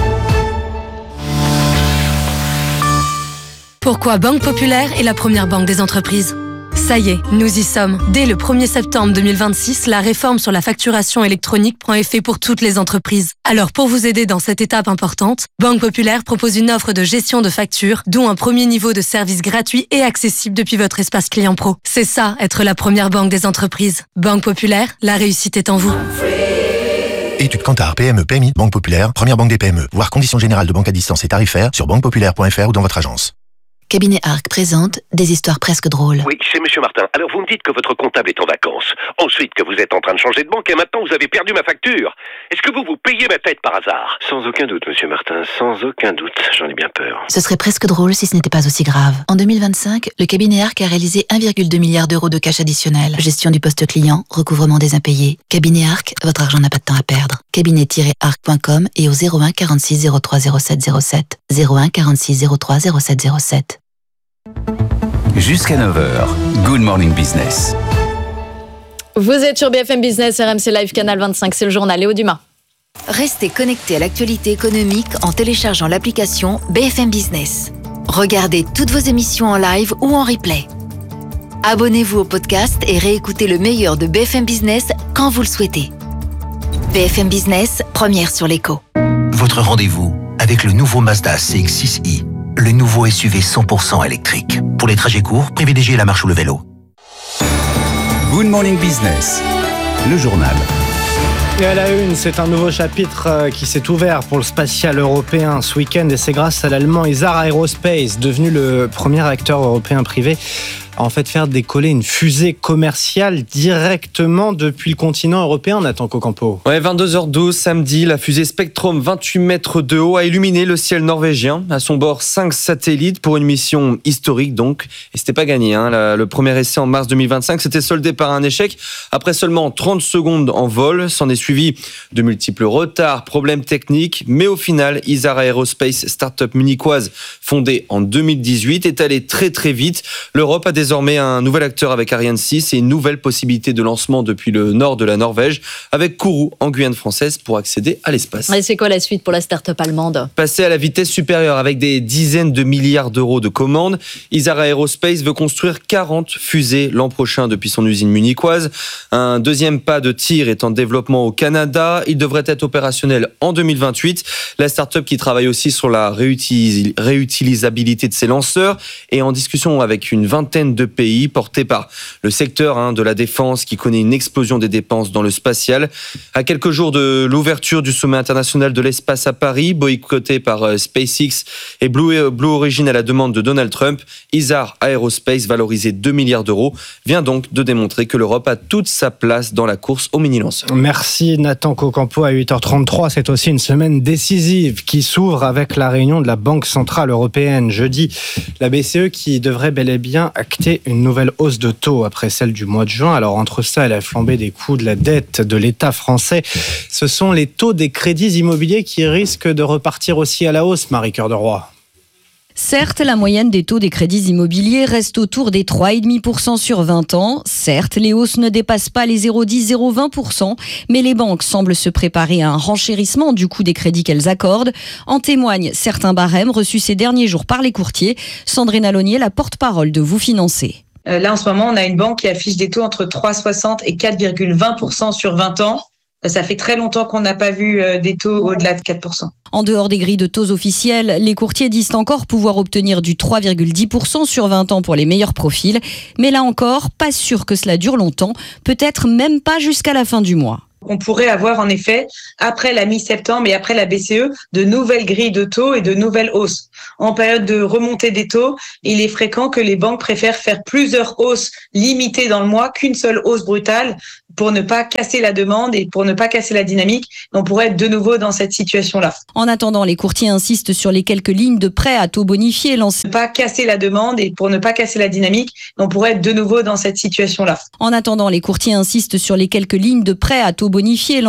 Pourquoi Banque Populaire est la première banque des entreprises? Ça y est, nous y sommes. Dès le premier septembre deux mille vingt-six, la réforme sur la facturation électronique prend effet pour toutes les entreprises. Alors pour vous aider dans cette étape importante, Banque Populaire propose une offre de gestion de factures, dont un premier niveau de service gratuit et accessible depuis votre espace client pro. C'est ça, être la première banque des entreprises. Banque Populaire, la réussite est en vous. Étude Kantar, P M E, P M I, Banque Populaire, première banque des P M E. Voir conditions générales de banque à distance et tarifaires sur banque populaire point f r ou dans votre agence. Cabinet Arc présente des histoires presque drôles. Oui, c'est Monsieur Martin. Alors vous me dites que votre comptable est en vacances. Ensuite que vous êtes en train de changer de banque et maintenant vous avez perdu ma facture. Est-ce que vous vous payez ma tête par hasard? Sans aucun doute, Monsieur Martin. Sans aucun doute. J'en ai bien peur. Ce serait presque drôle si ce n'était pas aussi grave. En deux mille vingt-cinq, le cabinet Arc a réalisé un virgule deux milliard d'euros de cash additionnel. Gestion du poste client, recouvrement des impayés. Cabinet Arc, votre argent n'a pas de temps à perdre. cabinet tiret arc point com et au zéro un quarante-six zéro trois zéro sept zéro sept. zéro un quarante-six zéro trois zéro sept zéro sept. Jusqu'à neuf heures, Good Morning Business. Vous êtes sur B F M Business, R M C Live, canal vingt-cinq, c'est le journal. Léo Dumas. Restez connecté à l'actualité économique en téléchargeant l'application B F M Business. Regardez toutes vos émissions en live ou en replay. Abonnez-vous au podcast et réécoutez le meilleur de B F M Business quand vous le souhaitez. B F M Business, première sur l'écho. Votre rendez-vous avec le nouveau Mazda C X six i. Le nouveau S U V cent pour cent électrique. Pour les trajets courts, privilégiez la marche ou le vélo. Good Morning Business, le journal. Et à la une, c'est un nouveau chapitre qui s'est ouvert pour le spatial européen ce week-end et c'est grâce à l'allemand Isar Aerospace, devenu le premier acteur européen privé à en fait faire décoller une fusée commerciale directement depuis le continent européen, Nathan Cocampo. Ouais, vingt-deux heures douze samedi, la fusée Spectrum, vingt-huit mètres de haut, a illuminé le ciel norvégien. À son bord, cinq satellites pour une mission historique donc. Et c'était pas gagné, hein. La, le premier essai en mars deux mille vingt-cinq s'était soldé par un échec. Après seulement trente secondes en vol, s'en est suivi de multiples retards, problèmes techniques. Mais au final, Isar Aerospace, start-up munichoise fondée en deux mille dix-huit, est allée très très vite. L'Europe a désormais un nouvel acteur avec Ariane six et une nouvelle possibilité de lancement depuis le nord de la Norvège avec Kourou en Guyane française pour accéder à l'espace. Et c'est quoi la suite pour la start-up allemande? Passer à la vitesse supérieure avec des dizaines de milliards d'euros de commandes. Isar Aerospace veut construire quarante fusées l'an prochain depuis son usine munichoise. Un deuxième pas de tir est en développement au Canada. Il devrait être opérationnel en deux mille vingt-huit. La start-up qui travaille aussi sur la réutilis- réutilisabilité de ses lanceurs est en discussion avec une vingtaine de pays portés par le secteur hein, de la défense qui connaît une explosion des dépenses dans le spatial. À quelques jours de l'ouverture du sommet international de l'espace à Paris, boycotté par euh, SpaceX et Blue, Blue Origin à la demande de Donald Trump, Isar Aerospace, valorisé deux milliards d'euros, vient donc de démontrer que l'Europe a toute sa place dans la course au mini-lanceur. Merci Nathan Cocampo à huit heures trente-trois. C'est aussi une semaine décisive qui s'ouvre avec la réunion de la Banque Centrale Européenne. Jeudi, la B C E qui devrait bel et bien acter une nouvelle hausse de taux après celle du mois de juin. Alors entre ça et la flambée des coûts de la dette de l'État français, ce sont les taux des crédits immobiliers qui risquent de repartir aussi à la hausse, Marie Cœur de Roy. Certes, la moyenne des taux des crédits immobiliers reste autour des trois virgule cinq pour cent sur vingt ans. Certes, les hausses ne dépassent pas les zéro virgule dix à zéro virgule vingt pour cent, mais les banques semblent se préparer à un renchérissement du coût des crédits qu'elles accordent. En témoignent certains barèmes reçus ces derniers jours par les courtiers. Sandrine Alonier, la porte-parole de Vous Financer. Là, en ce moment, on a une banque qui affiche des taux entre trois virgule soixante et quatre virgule vingt pour cent sur vingt ans. Ça fait très longtemps qu'on n'a pas vu des taux au-delà de quatre pour cent. En dehors des grilles de taux officielles, les courtiers disent encore pouvoir obtenir du trois virgule dix pour cent sur vingt ans pour les meilleurs profils. Mais là encore, pas sûr que cela dure longtemps, peut-être même pas jusqu'à la fin du mois. On pourrait avoir en effet, après la mi-septembre et après la B C E, de nouvelles grilles de taux et de nouvelles hausses. En période de remontée des taux, il est fréquent que les banques préfèrent faire plusieurs hausses limitées dans le mois qu'une seule hausse brutale pour ne pas casser la demande et pour ne pas casser la dynamique. On pourrait être de nouveau dans cette situation-là. En attendant, les courtiers insistent sur les quelques lignes de prêts à taux bonifiés lancées. Ne pas casser la demande et pour ne pas casser la dynamique, on pourrait être de nouveau dans cette situation-là. En attendant, les courtiers insistent sur les quelques lignes de prêts à taux bonifiés